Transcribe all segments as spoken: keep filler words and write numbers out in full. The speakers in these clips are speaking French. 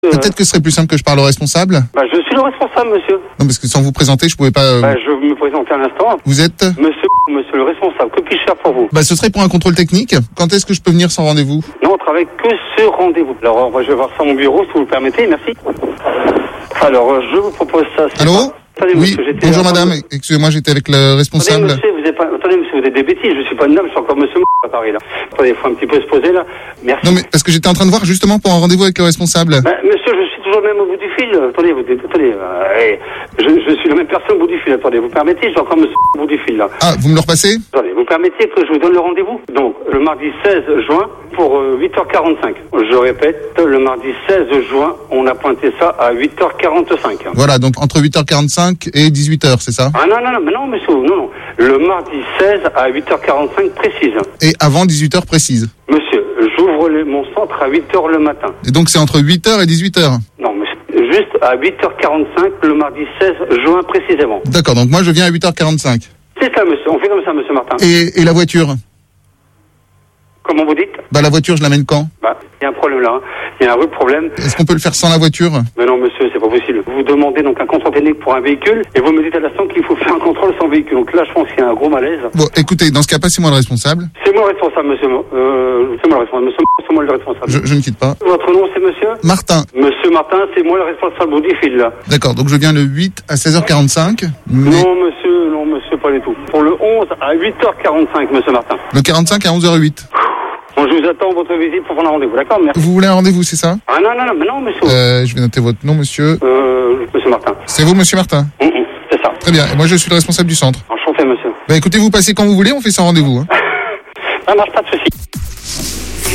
Peut-être que ce serait plus simple que je parle au responsable. Bah, je suis le responsable, monsieur. Non, parce que sans vous présenter, je pouvais pas... Euh... Bah, je vais me présenter à l'instant. Vous êtes Monsieur, monsieur le responsable, que puis-je faire pour vous? Bah, ce serait pour un contrôle technique. Quand est-ce que je peux venir sans rendez-vous? Non, on travaille que ce rendez-vous. Alors, je vais voir ça à mon bureau, si vous le permettez, merci. Alors, je vous propose ça. Allô? Pas... Attendez, oui, monsieur, bonjour madame, excusez-moi, j'étais avec le responsable. Attendez, monsieur, vous êtes pas... Attendez, monsieur, vous êtes des bêtises, je suis pas une dame, je suis encore monsieur à Paris, là. Attendez, il faut un petit peu se poser, là. Merci. Non, mais parce que j'étais en train de voir justement pour un rendez-vous avec le responsable. Bah, monsieur, je suis toujours même au bout du fil. Attendez, vous, attendez, euh, je, je suis la même personne au bout du fil. Attendez, vous permettez, je suis encore monsieur au bout du fil, là. Ah, vous me le repassez? Attendez, vous permettez que je vous donne le rendez-vous? Donc, le mardi seize juin pour euh, huit heures quarante-cinq. Je répète, le mardi seize juin, on a pointé ça à huit heures quarante-cinq. Voilà, donc entre huit heures quarante-cinq et dix-huit heures, c'est ça? Ah non, non, non, mais non, monsieur, non, non. Le mardi seize à huit heures quarante-cinq précise. Et avant dix-huit heures précise? Monsieur, j'ouvre le, mon centre à huit heures le matin. Et donc c'est entre huit heures et dix-huit heures? Non, monsieur, juste à huit heures quarante-cinq le mardi seize juin précisément. D'accord, donc moi je viens à huit heures quarante-cinq. C'est ça, monsieur, on fait comme ça, monsieur Martin. Et, et la voiture? Comment vous dites? Bah la voiture, je l'amène quand? Bah, il y a un problème là, hein. Il y a un vrai problème. Est-ce qu'on peut le faire sans la voiture? Mais non, monsieur, c'est pas possible. Vous demandez donc un contrôle technique pour un véhicule et vous me dites à l'instant qu'il faut faire un contrôle sans véhicule. Donc là, je pense qu'il y a un gros malaise. Bon, écoutez, dans ce cas, passez-moi le responsable. C'est moi le responsable, monsieur. Euh, c'est moi le responsable. Monsieur, c'est moi le responsable. Je, je ne quitte pas. Votre nom, c'est monsieur? Martin. Monsieur Martin, c'est moi le responsable au fil là. D'accord, donc je viens le huit à seize heures quarante-cinq. Mais... Non, monsieur, non, monsieur, pas du tout. Pour le onze à huit heures quarante-cinq, monsieur Martin. Le quarante-cinq à onze heures huit. Bon, je vous attends votre visite pour prendre un rendez-vous, d'accord? Merci. Vous voulez un rendez-vous, c'est ça? Ah non, non, non, mais non, monsieur. Euh, je vais noter votre nom, monsieur. Euh, monsieur Martin. C'est vous, monsieur Martin? Mmh, mmh, c'est ça. Très bien, et moi je suis le responsable du centre. Enchanté, monsieur. Bah écoutez, vous passez quand vous voulez, on fait sans rendez-vous. Hein. Ça marche, pas de souci.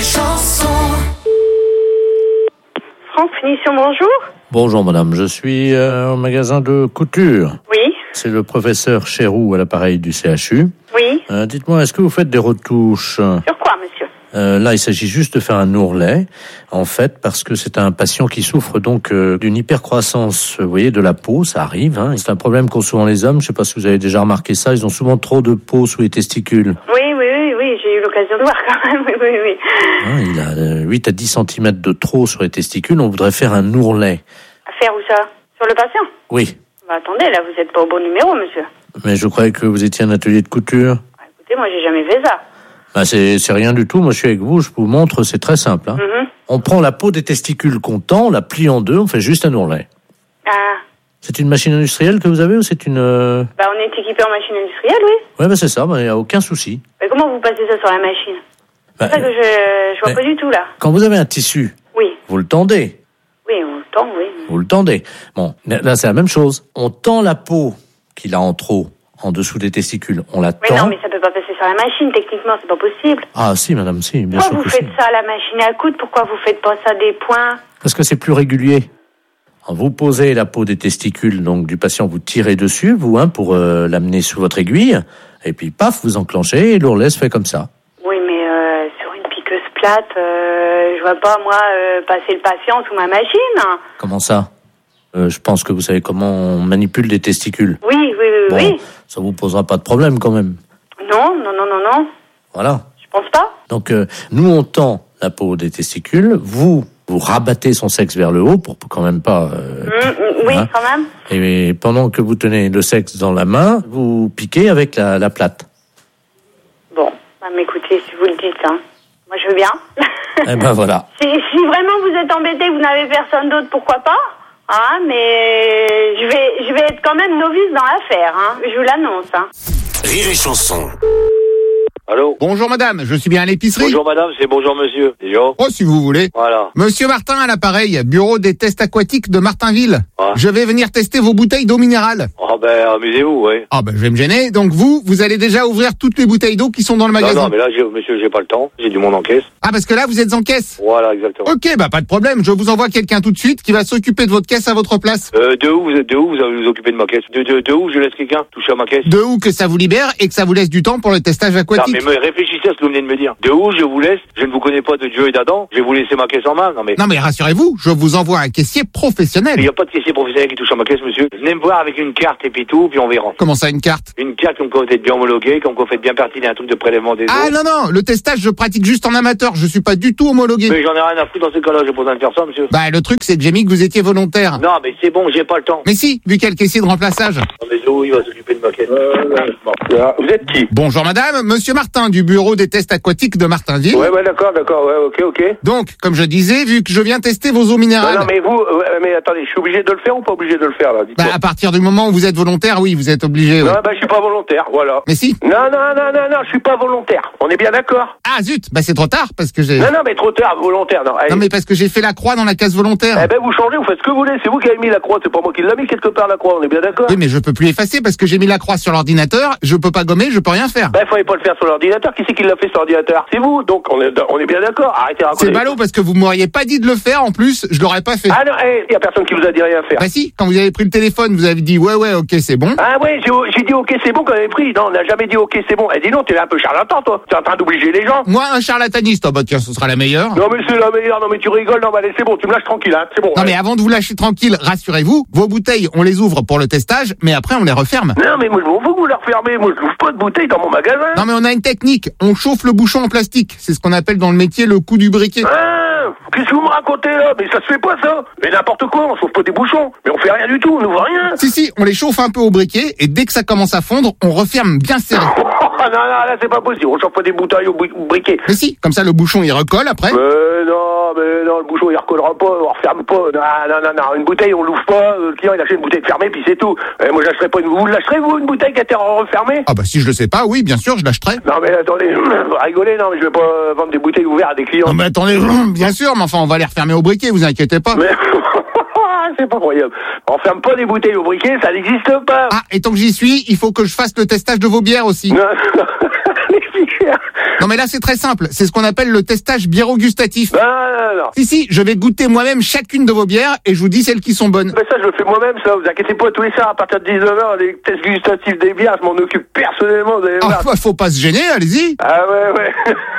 France Finition, bonjour. Bonjour madame, je suis euh, au magasin de couture. Oui. C'est le professeur Chéroux à l'appareil du C H U. Oui. Euh, dites-moi, est-ce que vous faites des retouches? Sur quoi, monsieur? Euh, là, il s'agit juste de faire un ourlet, en fait, parce que c'est un patient qui souffre donc euh, d'une hypercroissance, vous voyez, de la peau, ça arrive. Hein. C'est un problème qu'ont souvent les hommes, je ne sais pas si vous avez déjà remarqué ça, ils ont souvent trop de peau sous les testicules. Oui, oui, oui, oui, j'ai eu l'occasion de voir quand même, oui, oui, oui. Hein, il a euh, huit à dix centimètres de trop sur les testicules, on voudrait faire un ourlet. À faire où ça? Sur le patient? Oui, Bah, attendez, là, vous n'êtes pas au bon numéro, monsieur. mais je croyais que vous étiez un atelier de couture. Bah, écoutez, moi, j'ai jamais fait ça. Bah c'est, c'est rien du tout, moi je suis avec vous, je vous montre, c'est très simple. Hein. Mhm. On prend la peau des testicules qu'on tend, on la plie en deux, on fait juste un ourlet. Ah, C'est une machine industrielle que vous avez ou c'est une... euh... bah, on est équipé en machine industrielle, oui. Ouais, bah c'est ça, il bah, n'y a aucun souci. Mais comment vous passez ça sur la machine? Bah, C'est ça que je, je vois mais- pas du tout, là. quand vous avez un tissu, Oui, vous le tendez, oui, on le tend, oui. vous le tendez. Bon, là c'est la même chose. On tend la peau qu'il a en trop, en dessous des testicules, on la Mais tend. non, mais ça peut pas passer sur la machine, techniquement, c'est pas possible. Ah si, madame, si, bien Pourquoi sûr vous que faites si. ça à la machine à coudre? Pourquoi vous faites pas ça des points? Parce que c'est plus régulier. Vous posez la peau des testicules donc du patient, vous tirez dessus, vous, hein, pour euh, l'amener sous votre aiguille, et puis paf, vous enclenchez, et l'ourlet se fait comme ça. Oui, mais euh, sur une piqueuse plate, euh, je vois pas, moi, euh, passer le patient sous ma machine. Comment ça? Euh, je pense que vous savez comment on manipule des testicules. Oui, oui, oui, Bon, oui. ça vous posera pas de problème quand même. Non, non, non, non, non. Voilà. Je pense pas. Donc euh, nous on tend la peau des testicules, vous vous rabattez son sexe vers le haut pour quand même pas. Euh, Mm, mm, oui, hein. quand même. Et pendant que vous tenez le sexe dans la main, vous piquez avec la, la plate. Bon, bah, mais écoutez, si vous le dites, hein. Moi, je veux bien. Et ben voilà. si, si vraiment vous êtes embêté, vous n'avez personne d'autre, pourquoi pas? Ah, mais je vais, je vais être quand même novice dans l'affaire, hein. Je vous l'annonce, hein. Rire et chanson. Allô? Bonjour madame, je suis bien à l'épicerie. Bonjour madame, c'est bonjour monsieur. Déjà? Oh, si vous voulez. Voilà. Monsieur Martin à l'appareil, bureau des tests aquatiques de Martinville. Ouais. Je vais venir tester vos bouteilles d'eau minérale. Ah ben, amusez-vous, oui. Ah ben je vais me gêner. Donc vous, vous allez déjà ouvrir toutes les bouteilles d'eau qui sont dans le Non, magasin. non, mais là, j'ai- monsieur, j'ai pas le temps. J'ai du monde en caisse. Ah parce que là vous êtes en caisse. Voilà, exactement. Ok, bah pas de problème. Je vous envoie quelqu'un tout de suite qui va s'occuper de votre caisse à votre place. Euh, de où vous êtes, de où vous allez vous occuper de ma caisse? De, de, de où je laisse quelqu'un toucher à ma caisse? De où que ça vous libère et que ça vous laisse du temps pour le testage Non, aquatique. mais Mais me réfléchissez à ce que vous venez de me dire. De où je vous laisse? Je ne vous connais pas de Dieu et d'Adam. Je vais vous laisser ma caisse en main. Non mais. Non mais rassurez-vous, je vous envoie un caissier professionnel. Il n'y a pas de caissier professionnel qui touche à ma caisse, monsieur. Venez me voir avec une carte et puis tout, puis on verra. Comment ça, une carte? Une carte comme quoi vous êtes bien homologué, comme quoi vous faites bien partie d'un truc de prélèvement des eaux. Ah non, non, le testage, je pratique juste en amateur, je suis pas du tout homologué. Mais j'en ai rien à foutre dans ces cas-là, j'ai pas besoin de faire ça, monsieur. Bah le truc, c'est que j'ai mis que vous étiez volontaire. Non, mais c'est bon, j'ai pas le temps. Mais si, vu qu'il y a le caissier de remplaçage. Non, mais où il va s'occuper de ma caisse. Euh, bon. Vous êtes qui? Bonjour madame, monsieur Martin du bureau des tests aquatiques de Martinville. Ouais, ouais, d'accord, d'accord, ouais, ok, ok. Donc, comme je disais, vu que je viens tester vos eaux minérales. Non, non, mais vous, euh, mais attendez, je suis obligé de le faire ou pas obligé de le faire, là? Bah, à partir du moment où vous êtes volontaire, oui, vous êtes obligé. Ouais. Non, bah, je suis pas volontaire, voilà. Mais si. Non, non, non, non, non, je suis pas volontaire. On est bien d'accord? Ah, zut, bah, c'est trop tard, parce que j'ai... Non, non, mais trop tard, volontaire, non. Allez. Non, mais parce que j'ai fait la croix dans la case volontaire. Eh ben, vous changez, vous faites ce que vous voulez, c'est vous qui avez mis la croix, c'est pas moi qui l'ai mis quelque part, la croix, on est bien d'accord? Oui, mais je peux plus effacer parce que j'ai mis la croix sur l'ordinateur, je peux pas gommer, je peux rien faire. Bah, il fallait pas le faire sur l'ordinateur, qui c'est qui l'a fait sur l'ordinateur? C'est vous, donc on est, on est bien d'accord, arrêtez de raconter. C'est ballot parce que vous m'auriez pas dit de le faire, en plus, je l'aurais pas fait. Ah non, il eh, y a personne qui vous a dit rien à faire. Bah si, quand vous avez pris le téléphone, vous avez dit ouais, ouais, ok, c'est bon. Ah ouais, j'ai, j'ai dit ok, c'est bon quand on avait pris. Non, on n'a jamais dit ok, c'est bon. Eh, dis non, t'es un peu charlatan, toi. T'es en train d'obliger les gens. Moi, un charlataniste, oh bah tiens, ce sera la meilleure. Non, mais c'est la meilleure, non, mais tu rigoles, non, bah allez, c'est bon, tu me lâches tranquille, hein, c'est bon. Non, allez. mais avant de vous lâcher tranquille, rassurez-vous, vos bouteilles, on les ouvre pour le testage, mais après, on les referme. Non, mais moi, je m'en fous que vous la refermez. Moi, je n'ouvre pas de bouteille dans mon magasin. Non, mais on a une technique. On chauffe le bouchon en plastique. C'est ce qu'on appelle dans le métier le coup du briquet. Ah, qu'est-ce que vous me racontez là? Mais ça se fait pas ça. Mais n'importe quoi, on sauve pas des bouchons. Mais on fait rien du tout, on n'ouvre rien. Si, si, on les chauffe un peu au briquet et dès que ça commence à fondre, on referme bien serré. Oh, non, non, là, c'est pas possible. On chauffe pas des bouteilles au, bri- au briquet. Mais si, comme ça le bouchon il recolle après. Mais non, mais non, le bouchon il recollera pas, on referme pas. Non, non, non, non, une bouteille on l'ouvre pas, le client il achète une bouteille fermée puis c'est tout. Et moi j'achèterai pas une. Vous l'achèterez vous une bouteille qui a été refermée? Ah bah si je le sais pas, oui, bien sûr, je l'achèterai. Non mais attendez, vous rigolez, non mais je vais pas vendre des bouteilles ouvertes à des clients. Non mais attendez, bien sûr, mais enfin on va les refermer au briquet, vous inquiétez pas. Mais c'est pas croyable. On ferme pas des bouteilles au briquet, ça n'existe pas. Ah, et tant que j'y suis, il faut que je fasse le testage de vos bières aussi. Non, Non mais là c'est très simple, c'est ce qu'on appelle le testage biéro-gustatif. non, non, non. Si, si, je vais goûter moi-même chacune de vos bières et je vous dis celles qui sont bonnes. Mais ça, je le fais moi-même, ça. Vous inquiétez pas, tous les soirs, à partir de dix-neuf heures, les tests gustatifs des bières, je m'en occupe personnellement, vous allez Ah, voir. bah, faut pas se gêner, allez-y. Ah ouais, ouais.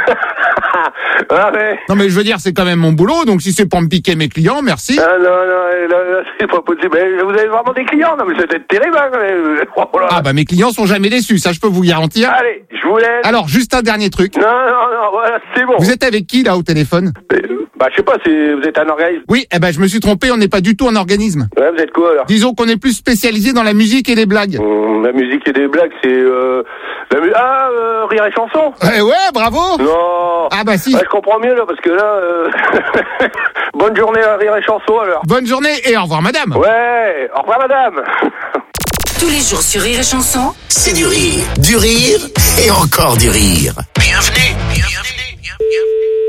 Ah ouais. Non mais je veux dire, c'est quand même mon boulot, donc si c'est pour me piquer mes clients, merci. Ah non, non, là, là, c'est pas possible. Mais vous avez vraiment des clients? Non, mais c'est terrible, hein, quand même. Oh là là. Ah bah mes clients sont jamais déçus, ça je peux vous garantir. Allez, je vous laisse. Alors, juste un dernier truc. Non, non, non, voilà, c'est bon. Vous êtes avec qui là au téléphone? Mais, bah, je sais pas, c'est, vous êtes un organisme. Oui, eh ben je me suis trompé, on n'est pas du tout un organisme. Ouais, vous êtes quoi, alors? Disons qu'on est plus spécialisé dans la musique et les blagues. Hum, la musique et des blagues, c'est, euh, la mu- ah, euh, rire et chanson? Eh ouais, bravo. Non. Ah bah si. Ouais, je comprends mieux, là, parce que là, euh... bonne journée à rire et chanson, alors. Bonne journée et au revoir madame. Ouais, au revoir, madame. Tous les jours sur Rire et Chanson, C'est du rire, du rire et encore du rire. Bienvenue, bienvenue, bienvenue.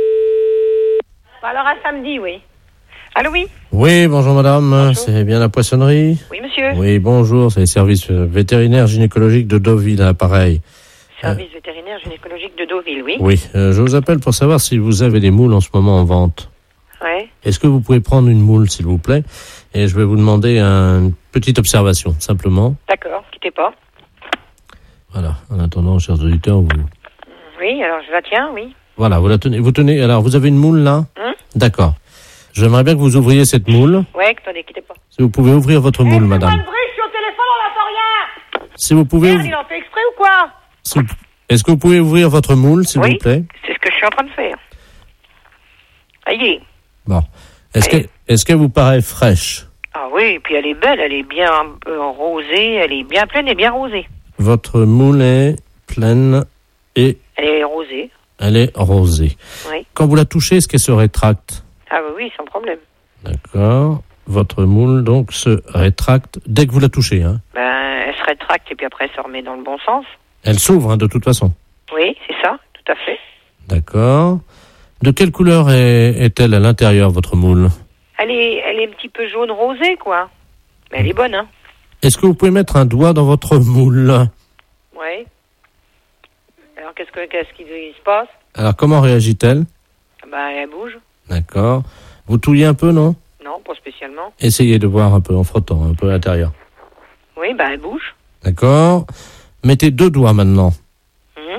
Alors à samedi, oui. Allô, oui? Oui, bonjour madame, c'est bien la poissonnerie? Oui, monsieur. Oui, bonjour, c'est les services euh, vétérinaires gynécologiques de Deauville à l'appareil. Service vétérinaire gynécologique de Deauville, oui. Oui, euh, je vous appelle pour savoir si vous avez des moules en ce moment en vente. Ouais. Est-ce que vous pouvez prendre une moule, s'il vous plaît? Et je vais vous demander une petite observation, simplement. D'accord, quittez pas. Voilà, en attendant, chers auditeurs, vous... Oui, alors je la tiens, oui. Voilà, vous la tenez. Vous tenez. Alors, vous avez une moule là? Hum D'accord. J'aimerais bien que vous ouvriez cette moule. Ouais, attendez, quittez pas. Si vous pouvez ouvrir votre moule, madame. je suis au téléphone, on n'entend rien. Si vous pouvez. Merde, il en fait exprès ou quoi? si vous- Est-ce que vous pouvez ouvrir votre moule, s'il Oui. vous plaît? C'est ce que je suis en train de faire. Aïe. Bon. Est-ce que, est-ce qu'elle vous paraît fraîche? Ah oui, puis elle est belle, elle est bien euh, rosée, elle est bien pleine et bien rosée. Votre moule est pleine et Elle est rosée, elle est rosée. oui. Quand vous la touchez, est-ce qu'elle se rétracte? Ah oui, oui, sans problème. D'accord. Votre moule, donc, se rétracte dès que vous la touchez, hein? Ben, elle se rétracte et puis après elle se remet dans le bon sens. Elle s'ouvre, hein, de toute façon. Oui, c'est ça, tout à fait. D'accord. De quelle couleur est, est-elle à l'intérieur, votre moule? Elle est, elle est un petit peu jaune rosée, quoi. Mais elle est bonne, hein. Est-ce que vous pouvez mettre un doigt dans votre moule? Oui. Alors qu'est-ce que qu'est-ce qui se passe? Alors, comment réagit-elle? Ben, elle bouge. D'accord. Vous touillez un peu, non? Non, pas spécialement. Essayez de voir un peu en frottant, un peu à l'intérieur. Oui, ben elle bouge. D'accord. Mettez deux doigts maintenant. Mhm.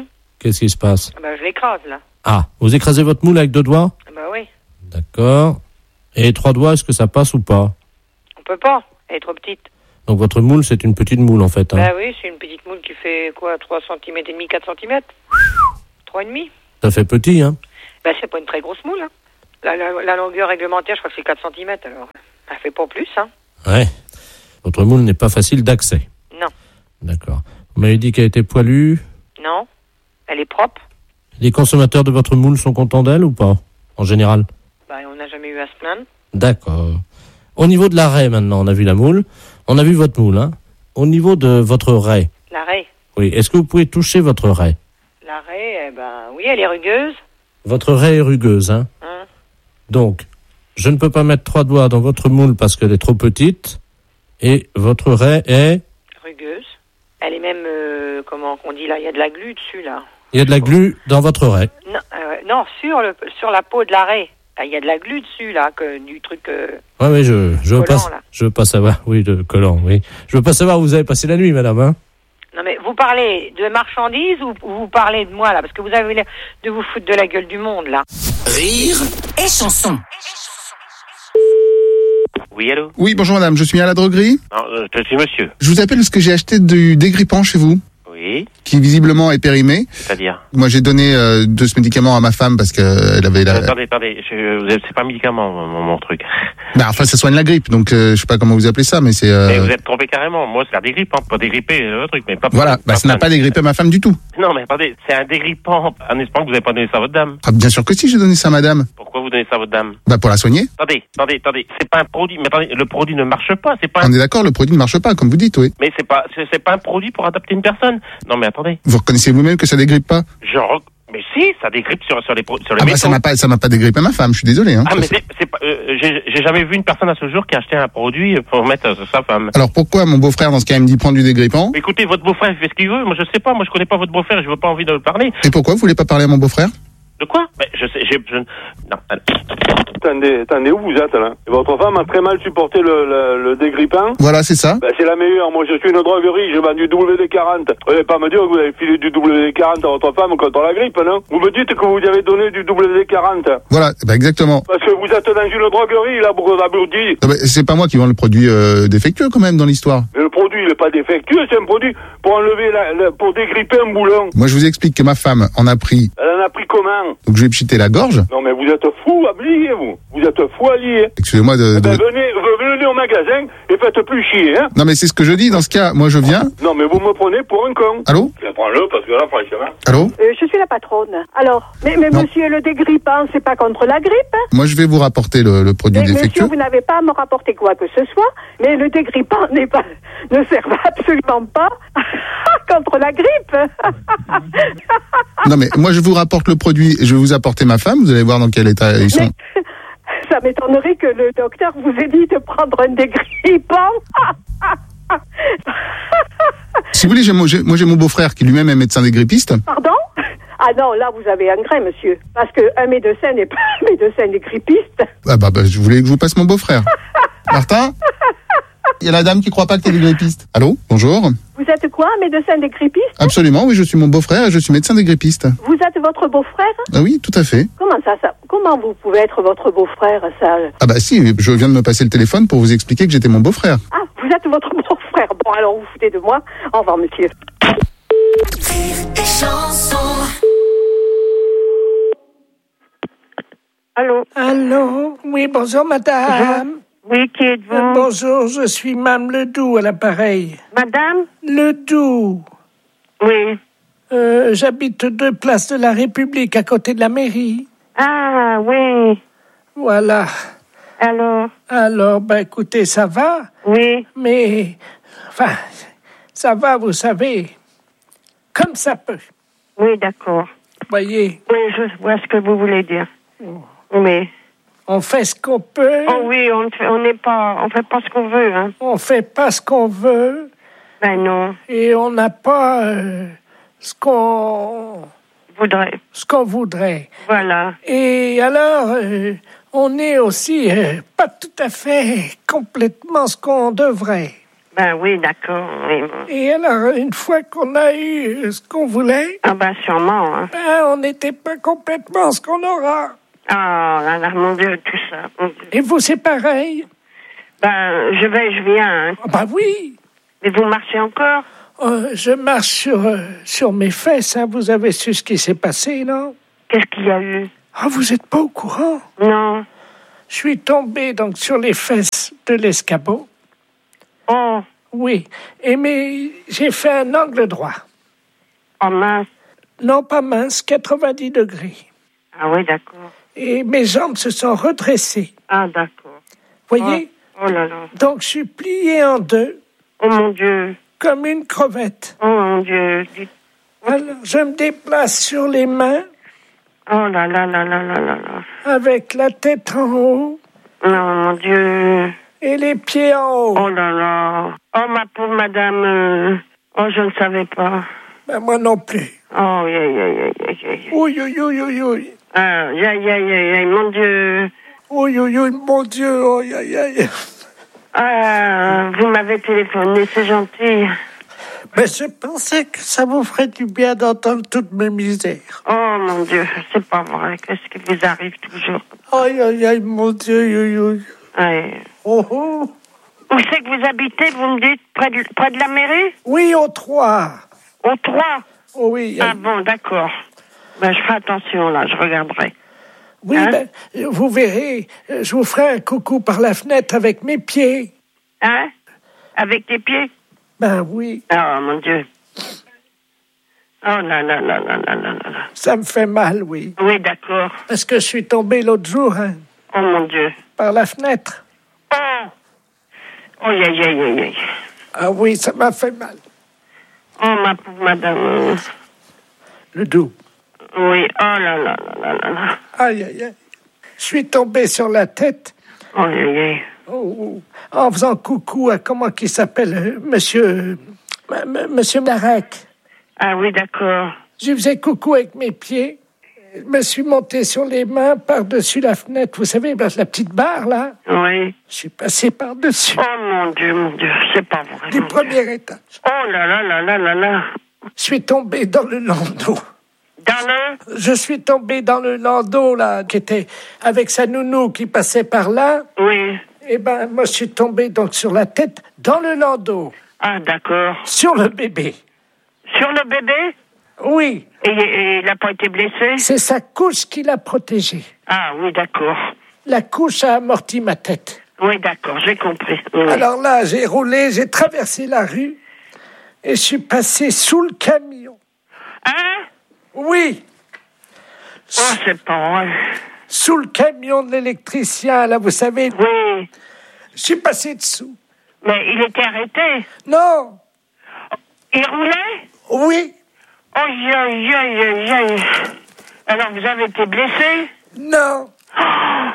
Qu'est-ce qui se passe? Bah, je l'écrase, là. Ah, vous écrasez votre moule avec deux doigts? Bah oui. D'accord. Et trois doigts, est-ce que ça passe ou pas? On peut pas, elle est trop petite. Donc votre moule, c'est une petite moule en fait. Hein. Bah oui, c'est une petite moule qui fait quoi, trois centimètres et demi, quatre centimètres? trois et demi. Ça fait petit, hein? Bah c'est pas une très grosse moule, hein. La, la, la longueur réglementaire, je crois que c'est quatre centimètres, alors elle fait pas plus, hein. Ouais. Votre moule n'est pas facile d'accès. Non. D'accord. Vous m'avez dit qu'elle était poilue? Non. Elle est propre. Les consommateurs de votre moule sont contents d'elle ou pas, en général? Bah on n'a jamais eu à se plaindre. D'accord. Au niveau de la raie, maintenant, on a vu la moule. On a vu votre moule, hein. Au niveau de votre raie. La raie. Oui. Est-ce que vous pouvez toucher votre raie? La raie, eh ben, oui, elle est rugueuse. Votre raie est rugueuse, hein. Hein. Donc, je ne peux pas mettre trois doigts dans votre moule parce qu'elle est trop petite. Et votre raie est... Rugueuse. Elle est même, euh, comment on dit là, il y a de la glu dessus, là. Il y a de la glu dans votre raie. Non, euh, non sur, le, sur la peau de la raie. Il y a de la glu dessus, là, que, du truc... Euh, oui, oui, je, je veux collant, pas, là. je veux pas savoir. Oui, de collant, oui. Je veux pas savoir où vous avez passé la nuit, madame, hein. Non, mais vous parlez de marchandises ou vous parlez de moi, là? Parce que vous avez l'air de vous foutre de la gueule du monde, là. Rire et chanson. Oui, allô? Oui, bonjour madame, je suis à la droguerie. Non, euh, je suis monsieur. Je vous appelle parce que j'ai acheté du dégrippant chez vous. Oui. Qui visiblement est périmé. C'est-à-dire? Moi j'ai donné euh, de ce médicament à ma femme parce qu'elle avait la... Euh, attendez, attendez, je, vous êtes- c'est pas un médicament, mon, mon truc. Bah enfin ça soigne la grippe, donc euh, je sais pas comment vous appelez ça, mais c'est... Euh... Mais vous êtes trompé carrément. Moi, c'est un dégrippant, pas dégripper le truc, mais pas... Voilà, bah ça n'a pas dégrippé ma femme du tout. Non, mais attendez, c'est un dégrippant, en espérant que vous n'avez pas donné ça à votre dame. Ah, bien sûr que si, j'ai donné ça à madame. Pourquoi vous donnez ça à votre dame? Bah pour la soigner. Attendez, attendez, attendez, c'est pas un produit, mais attendez, le produit ne marche pas, c'est pas un... On est d'accord, le produit ne marche pas, comme vous dites, oui. Mais c'est pas, c'est, c'est pas un produit pour adapter une personne. Non, mais attendez. Vous reconnaissez vous-même que ça dégrippe pas? Genre, mais si, ça dégrippe sur, sur les, pro- sur les Ah bah métaux. ça m'a pas, ça m'a pas dégrippé ma femme, je suis désolé. Hein. Ah, mais c'est, c'est pas, euh, j'ai, j'ai jamais vu une personne à ce jour qui a acheté un produit pour mettre euh, sur sa femme. Alors pourquoi mon beau-frère dans ce cas il me dit prendre du dégrippant? Mais écoutez, votre beau-frère il fait ce qu'il veut. Moi, je sais pas. Moi, je connais pas votre beau-frère. Je veux pas envie de le parler. Et pourquoi vous voulez pas parler à mon beau-frère? De quoi? Mais je sais, j'ai, je, non. Attendez, attendez, où vous êtes là? Votre femme a très mal supporté le, le, le dégrippant. Voilà, c'est ça. Ben, c'est la meilleure. Moi, je suis une droguerie, je vends du W D quarante. Vous n'allez pas me dire que vous avez filé du W D quarante à votre femme contre la grippe, non? Vous me dites que vous lui avez donné du W D quarante. Voilà, bah exactement. Parce que vous êtes dans une droguerie, là, pour Bourdi. Ah bah, c'est pas moi qui vends le produit euh, défectueux quand même dans l'histoire. Mais le produit, il n'est pas défectueux, c'est un produit pour enlever la, la- pour dégripper un boulon. Moi je vous explique que ma femme en a pris, Elle en a pris comment? donc je lui ai pchité la gorge. Non, mais vous êtes fou, habillé, vous. Vous êtes fou allié. Excusez-moi de... Eh ben, de- venez, venez au magasin et faites plus chier, hein. Non mais c'est ce que je dis dans ce cas, moi je viens... Non, mais vous me prenez pour un con. Allô? Prends-le, parce que là, franchement... Allô? Euh, je suis la patronne. Alors, mais, mais Non. monsieur, le dégrippant, c'est pas contre la grippe. Moi je vais vous rapporter le, le produit Mais défectueux. monsieur, vous n'avez pas à me rapporter quoi que ce soit, mais le dégrippant n'est pas, ne sert absolument pas contre la grippe. Non mais moi je vous rapporte le produit, je vais vous apporter ma femme, vous allez voir dans quel état ils sont. Mais ça m'étonnerait que le docteur vous ait dit de prendre un dégrippant. Si vous voulez, j'ai mon, j'ai- moi j'ai mon beau-frère qui lui-même est médecin dégrippiste. Pardon? Ah non, là vous avez un grain, monsieur. Parce qu'un médecin n'est pas un médecin dégrippiste. Ah bah, bah je voulais que je vous passe mon beau-frère. Martin? Il y a la dame qui croit pas que t'es dégrippiste. Allô? Bonjour? Vous êtes quoi, un médecin dégrippiste? Absolument, oui, je suis mon beau-frère et je suis médecin dégrippiste. Vous êtes votre beau-frère? Ah oui, tout à fait. Comment ça, ça? Comment vous pouvez être votre beau-frère, ça? Ah bah si, je viens de me passer le téléphone pour vous expliquer que j'étais mon beau-frère. Ah, vous êtes votre beau-frère. Bon, alors vous foutez de moi. Au revoir, monsieur. Allô? Allô? Oui, bonjour, madame. Oui, qui êtes-vous? Euh, bonjour, je suis Mme Ledoux à l'appareil. Madame? Ledoux. Oui. Euh, j'habite deux places de la République, à côté de la mairie. Ah, oui. Voilà. Alors? Alors, ben écoutez, ça va, Oui. mais... Enfin, ça va, vous savez, comme ça peut. Oui, d'accord. Voyez, Oui, je vois ce que vous voulez dire. Oui. on fait ce qu'on peut, Oh oui, on ne fait, on n'est pas, on fait pas ce qu'on veut, hein. on fait pas ce qu'on veut, Ben non, et on n'a pas euh, ce qu'on... voudrais. ce qu'on voudrait. Voilà. Et alors, euh, on est aussi euh, pas tout à fait complètement ce qu'on devrait. Ben oui, d'accord. Oui. Et alors, une fois qu'on a eu ce qu'on voulait... Ah ben sûrement. Hein. Ben, on n'était pas complètement ce qu'on aura. Oh là là, mon Dieu, tout ça. Mon Dieu. Et vous, c'est pareil? Ben, je vais, je viens. Hein. Ah ben oui. Mais vous marchez encore? Euh, je marche sur, euh, sur mes fesses, hein. Vous avez su ce qui s'est passé, non? Qu'est-ce qu'il y a eu? Ah, vous êtes pas au courant? Non. Je suis tombé donc sur les fesses de l'escabeau. Oh. Oui. Et mais j'ai fait un angle droit. Oh mince. Non, pas mince, quatre-vingt-dix degrés. Ah oui, d'accord. Et mes jambes se sont redressées. Ah d'accord. Voyez? Oh, oh là là. Donc je suis plié en deux. Oh mon Dieu. Comme une crevette. Oh mon Dieu. Alors je me déplace sur les mains. Oh là là là là là là là. Avec la tête en haut. Non, mon Dieu. Et les pieds en haut. Oh là là. Oh, ma pauvre madame. Euh... Oh, je ne savais pas. Ben, moi non plus. Oh, aïe, aïe, aïe, aïe, aïe. Oui, oui, oui, oui, oui. Ah, aïe, aïe, aïe, aïe, mon Dieu. Oui, oui, oui, mon Dieu. Oh, aïe, aïe, aïe. Ah, vous m'avez téléphoné, c'est gentil. Mais je pensais que ça vous ferait du bien d'entendre toutes mes misères. Oh, mon Dieu, c'est pas vrai. Qu'est-ce qui vous arrive toujours? Aïe, aïe, aïe, mon Dieu, aïe, aïe. Aïe. Oh, oh. Où c'est que vous habitez, vous me dites? Près de, près de la mairie? Oui, au trois. Au trois? Oh, oui. Ah bon, d'accord. Ben, je ferai attention, là, je regarderai. Oui, hein? Ben, vous verrez, je vous ferai un coucou par la fenêtre avec mes pieds. Hein? Avec tes pieds? Ben oui. Oh, mon Dieu. Oh là là là là là là là. Ça me fait mal, oui. Oui, d'accord. Parce que je suis tombé l'autre jour, hein. Oh, mon Dieu. Par la fenêtre. Oh! Oh, aïe, aïe, aïe, aïe. Ah oui, ça m'a fait mal. Oh, ma pauvre madame. Le dos. Oui, oh là là là là là là. Aïe, aïe, aïe. Je suis tombé sur la tête. Oh, aïe, aïe, aïe. Oh, en faisant coucou à, comment qu'il s'appelle, euh, monsieur... Euh, m- monsieur Marek. Ah oui, d'accord. Je faisais coucou avec mes pieds. Je me suis monté sur les mains par-dessus la fenêtre. Vous savez, la petite barre, là. Oui. Je suis passé par-dessus. Oh, mon Dieu, mon Dieu, c'est pas vrai. Du premier Dieu. étage. Oh là là là là là là. Je suis tombé dans le landau. Dans le... Je suis tombé dans le landau, là, qui était avec sa nounou qui passait par là. Oui. Eh ben, moi, je suis tombé donc sur la tête dans le landau. Ah, d'accord. Sur le bébé. Sur le bébé? Oui. Et, et il n'a pas été blessé? C'est sa couche qui l'a protégé. Ah oui, d'accord. La couche a amorti ma tête. Oui, d'accord, j'ai compris. Oui. Alors là, j'ai roulé, j'ai traversé la rue et je suis passé sous le camion. Hein? Oui. Oh, c'est pas vrai. Sous le camion de l'électricien, là, vous savez. Oui. Je suis passé dessous. Mais il était arrêté? Non. Il roulait? Oui. Oh, aïe, aïe, aïe, aïe. Alors, vous avez été blessé? Non. Oh.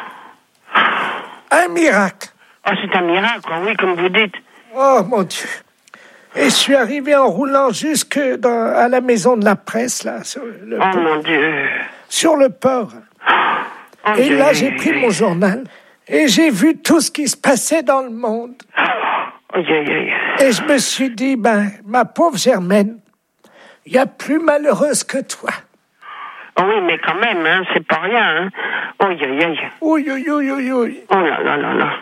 Un miracle. Oh, c'est un miracle, oui, comme vous dites. Oh, mon Dieu. Et je suis arrivé en roulant jusque dans, à la maison de la presse, là, sur le Oh, port. mon Dieu. Sur le port. Oh, et Dieu. là, j'ai pris mon journal et j'ai vu tout ce qui se passait dans le monde. Oh, aïe, aïe, aïe. Et je me suis dit, ben, ma pauvre Germaine, il y a plus malheureuse que toi. Oh oui, mais quand même, hein, c'est pas rien, hein. Oh, aïe, aïe, aïe. Oui, oui, oui, oui, oui. Oh là là là là.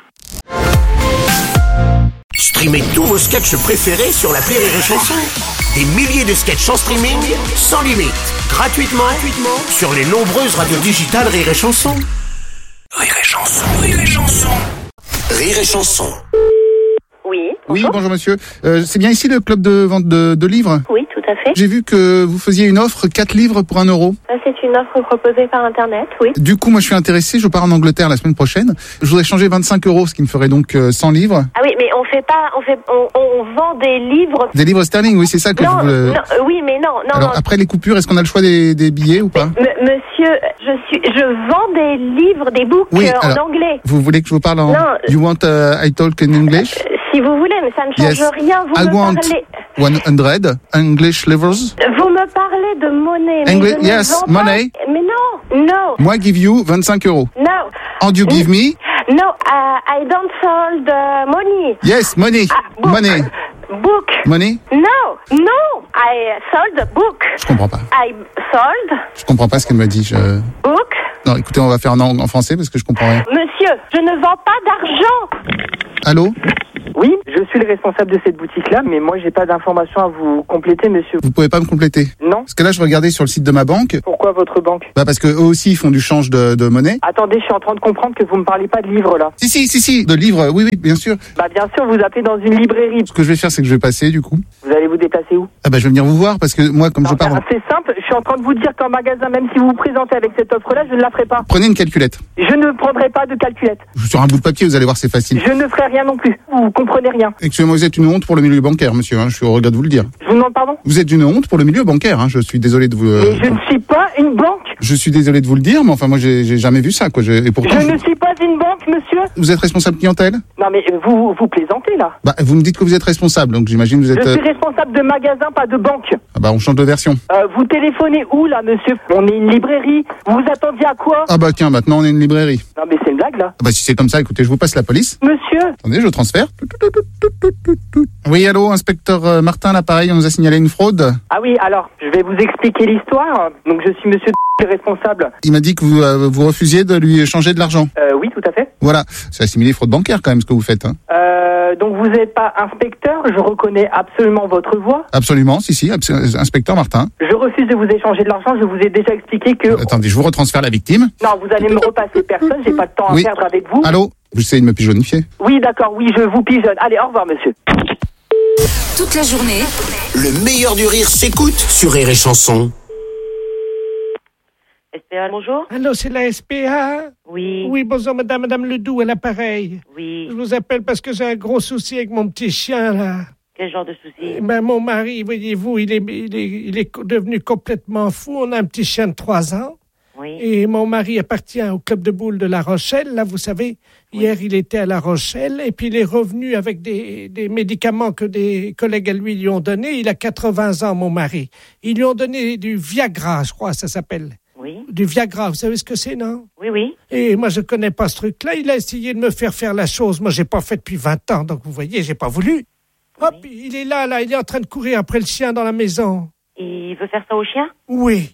Streamez tous vos sketchs préférés sur l'appli Rire et Chanson. Des milliers de sketchs en streaming, sans limite, gratuitement, gratuitement sur les nombreuses radios digitales Rire et Chanson. Rire et Chanson, Rire et Chanson. Rire et Chanson. Oui. Oui, bonjour monsieur. Euh, c'est bien ici le club de vente de, de livres? Oui, tout à fait. J'ai vu que vous faisiez une offre quatre livres pour un euro. C'est une offre proposée par Internet, oui. Du coup, moi je suis intéressé, je pars en Angleterre la semaine prochaine. Je voudrais changer vingt-cinq euros, ce qui me ferait donc euh, cent livres. Ah oui, mais on fait pas, on fait, on, on vend des livres. Des livres sterling, oui, c'est ça que non, je voulais... non, euh, oui, mais non, non. Alors non. après les coupures, est-ce qu'on a le choix des, des billets ou pas? M- monsieur, je suis, je vends des livres, des books Oui, euh, en alors, anglais. Vous voulez que je vous parle en... Non. You want uh, I talk in English? Euh, si vous voulez, mais ça ne change Yes. rien. Vous I me want parlez. one hundred English livres. Vous me parlez de monnaie. Mais Engli- je ne yes, vends pas- money. Mais non, non, Moi, give you vingt-cinq euros. non. And you give me No, uh, I don't sold uh, money. Yes, money. Ah, book. Money. Book. Money? No, no, I sold a book. Je comprends pas. I sold. Je comprends pas ce qu'elle me dit. Je... Book. Non, écoutez, on va faire en, en français parce que je comprends rien. Monsieur, je ne vends pas d'argent. Allô? Oui, je suis le responsable de cette boutique-là, mais moi, j'ai pas d'informations à vous compléter, monsieur. Vous pouvez pas me compléter? Non. Parce que là, je regardais sur le site de ma banque. Pourquoi votre banque? Bah parce que eux aussi, ils font du change de, de monnaie. Attendez, je suis en train de comprendre que vous me parlez pas de livres, là. Si, si, si, si, de livres, oui, oui, bien sûr. Bah, bien sûr, vous appelez dans une librairie. Ce que je vais faire, c'est que je vais passer, du coup. Vous allez vous déplacer où? Ah bah je vais venir vous voir parce que moi, comme non, je pars... bah, c'est simple, je suis en train de vous dire qu'en magasin, même si vous vous présentez avec cette offre-là, je ne la ferai pas. Prenez une calculette. Je ne prendrai pas de calculette. Sur un bout de papier, vous allez voir, c'est facile. Je ne ferai rien non plus. Vous comprenez rien. Excusez-moi, vous êtes une honte pour le milieu bancaire, monsieur, hein, je suis au regret de vous le dire. Je vous demande pardon? Vous êtes une honte pour le milieu bancaire, hein, je suis désolé de vous... Euh... Mais je ne suis pas une banque. Je suis désolé de vous le dire, mais enfin, moi, j'ai, j'ai jamais vu ça, quoi. Je, et pourtant, je je... ne suis pas une banque, monsieur. Vous êtes responsable clientèle? Non, mais vous, vous plaisantez, là. Bah, vous me dites que vous êtes responsable, donc j'imagine que vous êtes... Je suis responsable de magasin, pas de banque. Ah bah, on change de version. Euh, vous téléphonez où, là, monsieur? On est une librairie. Vous vous attendiez à quoi? Ah bah, tiens, maintenant, on est une librairie. Non, mais c'est une blague, là. Ah bah, si c'est comme ça, écoutez, je vous passe la police. Monsieur. Attendez, je transfère. Oui, allô, inspecteur euh, Martin, l'appareil, on nous a signalé une fraude. Ah oui, alors, je vais vous expliquer l'histoire. Donc, je suis monsieur le responsable. Il m'a dit que vous, euh, vous refusiez de lui échanger de l'argent. Euh, oui, tout à fait. Voilà, c'est assimilé fraude bancaire, quand même, ce que vous faites. Hein. Euh, donc, vous n'êtes pas inspecteur, je reconnais absolument votre voix. Absolument, si, si, abs- inspecteur Martin. Je refuse de vous échanger de l'argent, je vous ai déjà expliqué que... Euh, attendez, je vous retransfère la victime. Non, vous allez me repasser personne, j'ai pas de temps oui. à perdre avec vous. Allô? Vous essayez de me pigeonnifier? Oui, d'accord, oui, je vous pigeonne. Allez, au revoir, monsieur. Toute la journée, le meilleur du rire s'écoute sur Rire et Chanson. S P A, bonjour. Allô, c'est la S P A? Oui. Oui, bonjour, madame, madame Ledoux, à l'appareil. Oui. Je vous appelle parce que j'ai un gros souci avec mon petit chien, là. Quel genre de souci? Ben, mon mari, voyez-vous, il est, il est, il est devenu complètement fou. On a un petit chien de trois ans. Oui. Et mon mari appartient au club de boules de La Rochelle. Là, vous savez, oui. Hier, il était à La Rochelle et puis il est revenu avec des, des médicaments que des collègues à lui lui ont donnés. Il a quatre-vingts ans, mon mari. Ils lui ont donné du Viagra, je crois, ça s'appelle. Oui. Du Viagra, vous savez ce que c'est, non? Oui, oui. Et moi, je connais pas ce truc-là. Il a essayé de me faire faire la chose. Moi, j'ai pas fait depuis vingt ans, donc vous voyez, j'ai pas voulu. Hop, oui. Il est là, là, il est en train de courir après le chien dans la maison. Il veut faire ça au chien? Oui.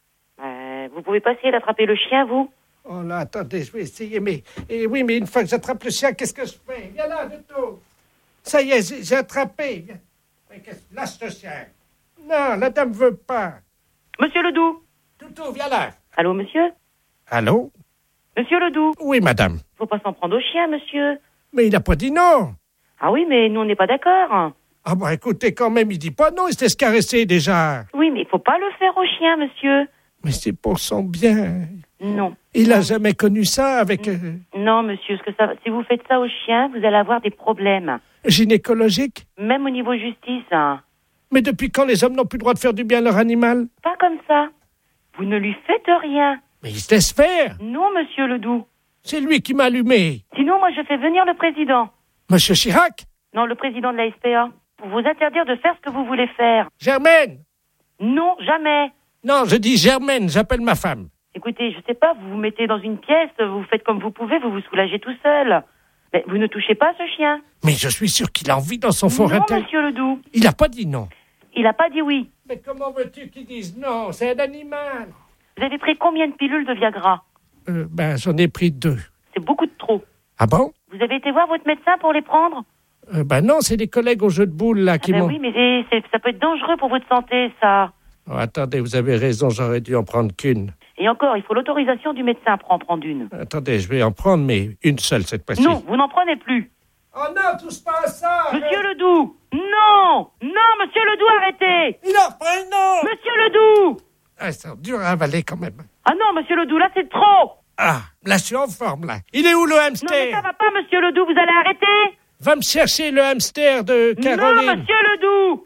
Euh, vous pouvez pas essayer d'attraper le chien, vous? Oh là, attendez, je vais essayer, mais... Et oui, mais une fois que j'attrape le chien, qu'est-ce que je fais? Viens là, Toutou. Ça y est, j'ai, j'ai attrapé. Viens. Mais qu'est-ce... Lâche le chien. Non, la dame veut pas. Monsieur Ledoux. Toutou, viens là. Allô, monsieur? Allô? Monsieur Ledoux. Oui, madame. Faut pas s'en prendre au chien, monsieur. Mais il a pas dit non. Ah oui, mais nous, on n'est pas d'accord. Ah bah écoutez, quand même, il dit pas non, il s'est caresser déjà. Oui, mais il faut pas le faire au chien, monsieur. Mais c'est pour son bien. Non. Il non. a jamais connu ça avec... Euh... Non, monsieur, ce que ça... si vous faites ça au chien, vous allez avoir des problèmes. Gynécologiques? Même au niveau justice. Hein. Mais depuis quand les hommes n'ont plus le droit de faire du bien à leur animal? Pas comme ça. Vous ne lui faites rien. Mais il se laisse faire. Non, monsieur Ledoux. C'est lui qui m'a allumé. Sinon, moi, je fais venir le président. Monsieur Chirac? Non, le président de la S P A. Pour vous interdire de faire ce que vous voulez faire. Germaine? Non, jamais. Non, je dis Germaine, j'appelle ma femme. Écoutez, je sais pas, vous vous mettez dans une pièce, vous faites comme vous pouvez, vous vous soulagez tout seul. Mais vous ne touchez pas ce chien. Mais je suis sûr qu'il a envie dans son fort intérieur. intérieur. Non, monsieur Ledoux. Il a pas dit non. Il a pas dit oui. Mais comment veux-tu qu'il dise non? C'est un animal. Vous avez pris combien de pilules de Viagra? Euh, ben, j'en ai pris deux. C'est beaucoup de trop. Ah bon? Vous avez été voir votre médecin pour les prendre? Euh, ben non, c'est des collègues au jeu de boules, là, ah qui ben m'ont... oui, mais c'est, c'est, ça peut être dangereux pour votre santé, ça. Oh, attendez, vous avez raison, j'aurais dû en prendre qu'une. Et encore, il faut l'autorisation du médecin pour en prendre une. Attendez, je vais en prendre, mais une seule cette fois-ci. Non, vous n'en prenez plus. Oh non, touche pas à ça! Monsieur je... Ledoux! Non! Non, monsieur Ledoux, arrêtez! Il en reprend une autre! Monsieur Ledoux! Ah, c'est dur à avaler quand même. Ah non, monsieur Ledoux, là c'est trop! Ah, là je suis en forme, là. Il est où le hamster? Non, mais ça va pas, monsieur Ledoux, vous allez arrêter! Va me chercher le hamster de Caroline. Non, monsieur Ledoux!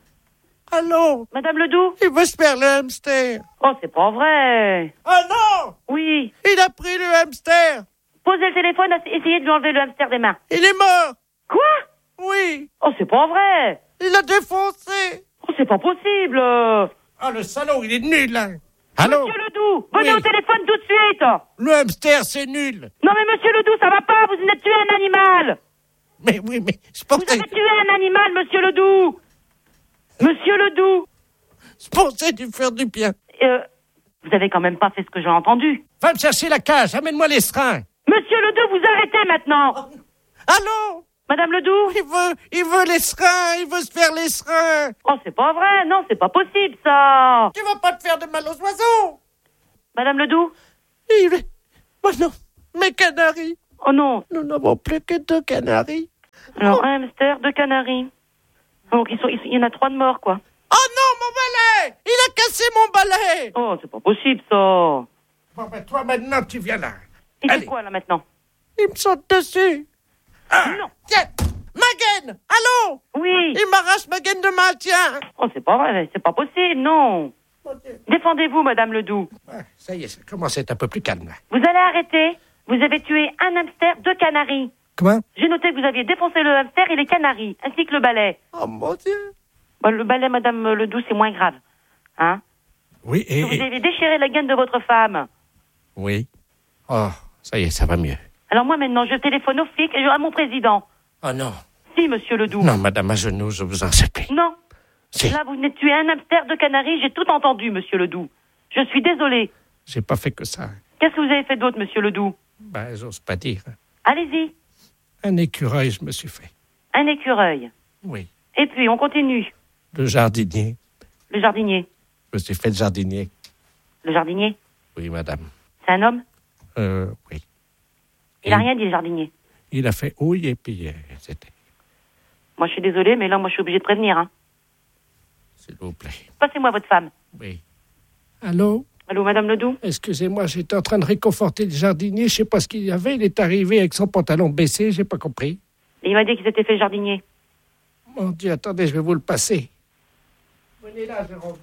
Allô? Madame Ledoux? Il veut se faire le hamster. Oh, c'est pas vrai! Oh non! Oui. Il a pris le hamster. Posez le téléphone, essayez de lui enlever le hamster des mains. Il est mort. Quoi? Oui. Oh, c'est pas vrai! Il a défoncé. Oh, c'est pas possible! Ah, le salaud, il est nul, là. Allô? Monsieur Ledoux, venez Oui. au téléphone tout de suite. Le hamster, c'est nul. Non mais monsieur Ledoux, ça va pas, vous venez de tuer un animal. Mais oui, mais je Vous pensais, avez tué un animal, monsieur Ledoux. Monsieur Ledoux. je pensais lui faire du bien. Euh, vous avez quand même pas fait ce que j'ai entendu. Va me chercher la cage, amène-moi les seringues. Monsieur Ledoux, vous arrêtez maintenant. Allô? Madame Ledoux. Il veut, il veut les seringues, il veut se faire les seringues. Oh, c'est pas vrai, non, c'est pas possible, ça. Tu vas pas te faire de mal aux oiseaux. Madame Ledoux. Il... Oh non, mes canaris. Oh non. Nous n'avons plus que deux canaris. Alors, un hamster, deux canaris. Donc, ils sont, ils- il y en a trois de morts, quoi. Oh non, mon balai! Il a cassé mon balai! Oh, c'est pas possible, ça. Bon, ben toi, maintenant, tu viens là. Il fait Allez. quoi, là, maintenant? Il me saute dessus. Ah, Non. Tiens, ma gaine! Allô? Oui. Il m'arrache ma gaine de main, tiens! Oh, c'est pas vrai, c'est pas possible, non. Défendez-vous, Madame Ledoux. Ouais, ça y est, ça commence à être un peu plus calme. Vous allez arrêter. Vous avez tué un hamster, deux canaris. Comment? J'ai noté que vous aviez défoncé le hamster et les canaris, ainsi que le balai. Oh mon Dieu! Bon, le balai, Madame Ledoux, c'est moins grave. Hein? Oui, et... Vous et- avez déchiré la gaine de votre femme. Oui. Oh, ça y est, ça va mieux. Alors moi, maintenant, je téléphone aux flics et je- à mon président. Oh non. Si, Monsieur Ledoux. Non, madame, à genoux, je vous en supplie. Non. Si. Là, vous venez de tuer un hamster, deux canaris, j'ai tout entendu, Monsieur Ledoux. Je suis désolé. J'ai pas fait que ça. Qu'est-ce que vous avez fait d'autre, Monsieur Ledoux? Ben, j'ose pas dire. Allez-y. Un écureuil, je me suis fait. Un écureuil. Oui. Et puis, on continue. Le jardinier. Le jardinier. Je me suis fait le jardinier. Le jardinier, Oui, madame. c'est un homme? Euh, oui. Il a rien dit, le jardinier. Il a fait oui et puis euh, c'était... Moi, je suis désolée, mais là, moi, je suis obligée de prévenir. Hein. S'il vous plaît. Passez-moi votre femme. Oui. Allô? Allô, Madame Ledoux? Excusez-moi, j'étais en train de réconforter le jardinier. Je sais pas ce qu'il y avait. Il est arrivé avec son pantalon baissé. J'ai pas compris. Et il m'a dit qu'il s'était fait jardinier. Mon Dieu, attendez, je vais vous le passer. Venez là, Jérôme.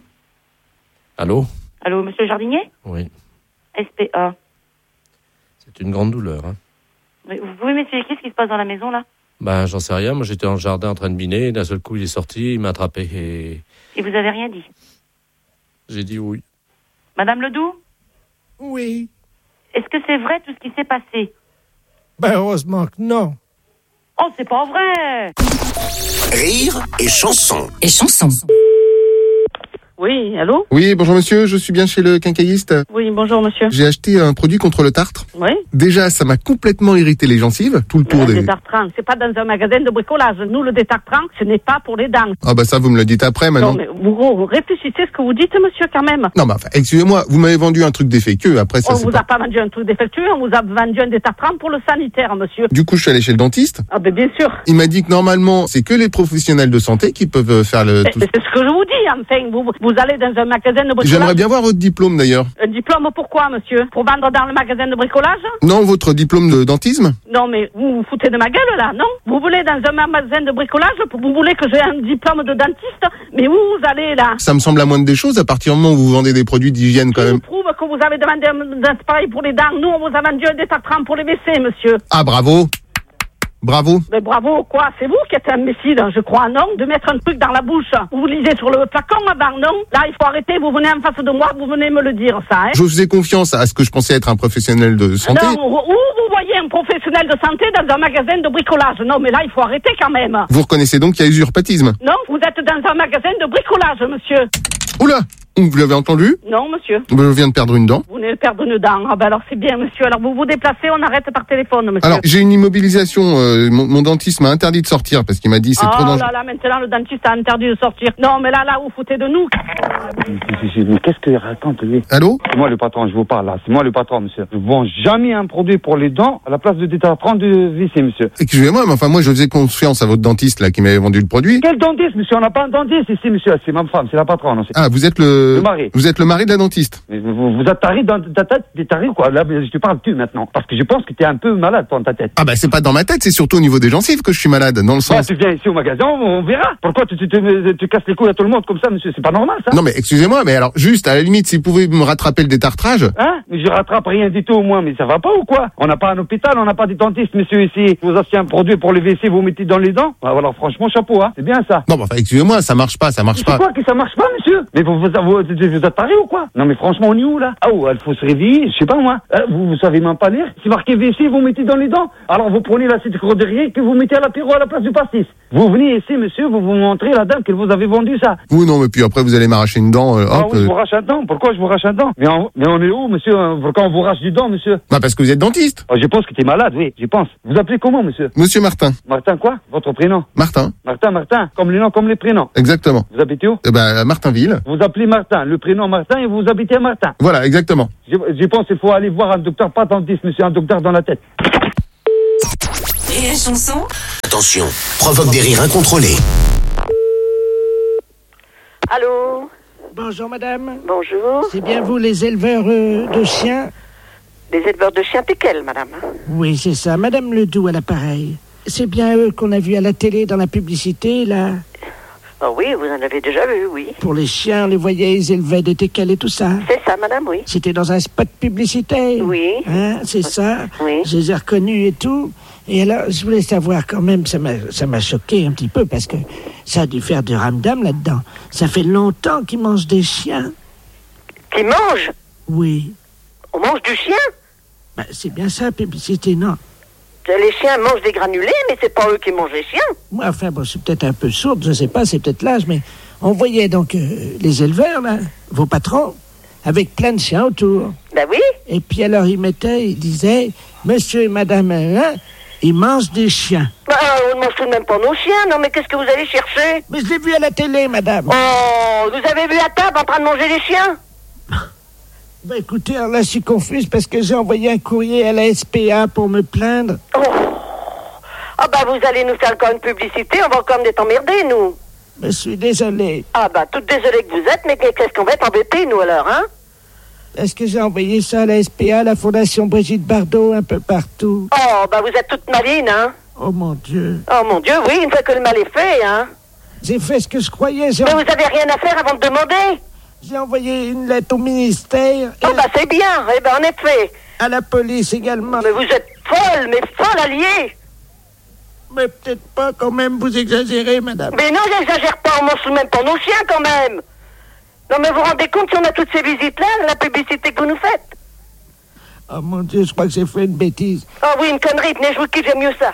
Allô? Allô, Monsieur le jardinier? Oui. S P A. C'est une grande douleur, hein. Mais vous pouvez m'expliquer ce qui se passe dans la maison, là? Ben, j'en sais rien. Moi, j'étais dans le jardin en train de miner. Et d'un seul coup, il est sorti, il m'a attrapé et Et vous avez rien dit? j'ai dit oui. Madame Ledoux? Oui. Est-ce que c'est vrai tout ce qui s'est passé? Ben, heureusement que non. Oh, c'est pas vrai! Rire et chanson. Et chanson. Oui, allô? Oui, bonjour monsieur, je suis bien chez le quincailliste. Oui, bonjour monsieur. J'ai acheté un produit contre le tartre. Oui? Déjà, ça m'a complètement irrité les gencives, tout le tour Le des... détartrant, c'est pas dans un magasin de bricolage. Nous, le détartrant, ce n'est pas pour les dents. Ah bah ça, vous me le dites après, maintenant. Non, mais vous, vous réfléchissez ce que vous dites, monsieur, quand même. Non, mais enfin, excusez-moi, vous m'avez vendu un truc défectueux, après ça On c'est vous pas... a pas vendu un truc défectueux, on vous a vendu un détartrant pour le sanitaire, monsieur. Du coup, je suis allé chez le dentiste. Ah ben bien sûr. Il m'a dit que normalement, c'est que les professionnels de santé qui peuvent euh, faire le... C'est tout. c'est ce que je vous dis, enfin. Vous, vous allez dans un magasin de bricolage. J'aimerais bien voir votre diplôme d'ailleurs. Un diplôme pourquoi, monsieur? Pour vendre dans le magasin de bricolage? Non, votre diplôme de dentisme? Non, mais vous vous foutez de ma gueule, là, non? Vous voulez dans un magasin de bricolage, vous voulez que j'ai un diplôme de dentiste? Mais où vous allez, là? Ça me semble la moindre des choses à partir du moment où vous vendez des produits d'hygiène quand Je vous même. prouve que vous avez demandé un, un appareil pour les dents. Nous, on vous a vendu un détartrant pour les W C, monsieur. Ah, bravo. Bravo. Mais bravo, quoi? C'est vous qui êtes imbécile, je crois, non? De mettre un truc dans la bouche. Vous lisez sur le flacon avant, non? Là, il faut arrêter, vous venez en face de moi, vous venez me le dire, ça, hein? Je faisais confiance à ce que je pensais être un professionnel de santé. Non, où vous voyez un professionnel de santé dans un magasin de bricolage? Non, mais là, il faut arrêter quand même. Vous reconnaissez donc qu'il y a usurpatisme? Non, vous êtes dans un magasin de bricolage, monsieur. Oula, vous l'avez entendu? Non, monsieur. Je viens de perdre une dent. Vous venez de perdre une dent. Ah ben alors c'est bien, monsieur. Alors vous vous déplacez, on arrête par téléphone, monsieur. Alors, j'ai une immobilisation. euh, mon, mon dentiste m'a interdit de sortir parce qu'il m'a dit c'est oh trop dangereux. là là, maintenant le dentiste a interdit de sortir. Non, mais là, là, vous foutez de nous. Mais qu'est-ce qu'il raconte, lui? Allô? C'est moi le patron, je vous parle là. C'est moi le patron, monsieur. Je vends jamais un produit pour les dents à la place de détartrant de V C, monsieur. Excusez-moi, mais enfin, moi, je faisais confiance à votre dentiste, là, qui m'avait vendu le produit. Quel dentiste, monsieur? On n'a pas un dentiste ici, monsieur. C'est ma femme, c'est la patronne. Ah, vous êtes le... Le mari. Vous êtes le mari de la dentiste. Mais vous, vous êtes taré dans ta tête, des tarés, quoi. Là, je te parle tu maintenant. Parce que je pense que tu es un peu malade, toi, dans ta tête. Ah bah, c'est pas dans ma tête, c'est surtout au niveau des gencives que je suis malade, dans le Bah, sens... tu viens ici au magasin, on, on verra. Pourquoi tu, tu, tu, tu casses les couilles à tout le monde comme ça, monsieur? C'est pas normal, ça. Non mais excusez-moi, mais alors juste à la limite, si vous pouvez me rattraper le détartrage. Hein? Mais je rattrape rien du tout au moins, mais ça va pas ou quoi? On n'a pas un hôpital, on n'a pas des dentistes, monsieur, ici. Vous achetez un produit pour les W C, vous mettez dans les dents. Ah, alors franchement, chapeau, hein. C'est bien ça. Non, bah, enfin, excusez-moi, ça marche pas, ça marche C'est pas. quoi que ça marche pas, monsieur? Mais vous, vous, vous, vous êtes tarés ou quoi? Non mais franchement, on est où là? Ah, oh, il faut se réveiller, je sais pas moi. Euh, vous, vous savez même pas lire? C'est marqué V C, vous mettez dans les dents. Alors vous prenez la citre derrière que vous mettez à l'apéro à la place du pastis. Vous venez ici, monsieur, vous vous montrez la dame que vous avez vendu ça. Oui, non, mais puis après vous allez m'arracher une dent. Euh, ah hop, oui, je euh... vous arrache un dent. Pourquoi je vous arrache un dent? Mais on, mais on est où, monsieur, quand on vous arrache du dent, monsieur? Bah parce que vous êtes dentiste. Oh, je pense que t'es malade, oui, je pense. Vous appelez comment, monsieur? Monsieur Martin. Martin quoi? Votre prénom? Martin. Martin, Martin, comme les noms, comme les prénoms. Exactement. Vous habitez où? Eh ben, à Martinville. Vous appelez Martin, le prénom Martin et vous habitez à Martin. Voilà, exactement. Je, je pense qu'il faut aller voir un docteur, pas dentiste, monsieur, un docteur dans la tête. Et la chanson? Attention, provoque des rires incontrôlés. Allô? Bonjour madame. Bonjour. C'est bien vous les éleveurs euh, de chiens? Des éleveurs de chiens Teckel, madame. Oui, c'est ça. Madame Ledoux à l'appareil. C'est bien eux qu'on a vu à la télé dans la publicité, là? Oh oui, vous en avez déjà vu, oui. Pour les chiens, on les voyait, ils élevaient des teckels et tout ça. C'est ça, madame, oui. C'était dans un spot publicitaire. Oui. Hein, c'est ça. Oui. Je les ai reconnus et tout. Et alors, je voulais savoir quand même, ça m'a, ça m'a choqué un petit peu parce que ça a dû faire du ramdam là-dedans. Ça fait longtemps qu'ils mangent des chiens. Qu'ils mangent? Oui. On mange du chien? Ben, c'est bien ça, publicité, non? Les chiens mangent des granulés, mais c'est pas eux qui mangent les chiens. Moi, enfin, bon, c'est peut-être un peu sourde, je sais pas, c'est peut-être l'âge, mais on voyait donc euh, les éleveurs, là, vos patrons, avec plein de chiens autour. Ben oui. Et puis alors, ils mettaient, ils disaient, monsieur et madame, hein, ils mangent des chiens. Ben, on ne mange tout de même pas nos chiens, non, mais qu'est-ce que vous allez chercher? Mais je l'ai vu à la télé, madame. Oh, vous avez vu à table en train de manger des chiens? Ben écoutez, alors là, je suis confuse parce que j'ai envoyé un courrier à la S P A pour me plaindre. Oh. Ah bah vous allez nous faire encore une publicité, on va encore être emmerdés, nous. Je suis désolé. Ah bah toute désolée que vous êtes, mais qu'est-ce qu'on va être embêtés, nous, alors, hein? Est-ce que j'ai envoyé ça à la S P A, la Fondation Brigitte Bardot, un peu partout? Oh, bah vous êtes toute maline, hein? Oh mon Dieu. Oh mon Dieu, oui, une fois que le mal est fait, hein? J'ai fait ce que je croyais. J'ai mais vous avez rien à faire avant de demander? J'ai envoyé une lettre au ministère. Oh bah c'est bien, eh ben en effet. À la police également. Mais vous êtes folle, mais folle alliée. Mais peut-être pas quand même, vous exagérez, madame. Mais non, j'exagère pas, on mange même pas nos chiens quand même. Non mais vous vous rendez compte si on a toutes ces visites-là, la publicité que vous nous faites? Oh mon Dieu, je crois que j'ai fait une bêtise. Oh oui, une connerie, tenez, je vous quitte, j'aime mieux ça.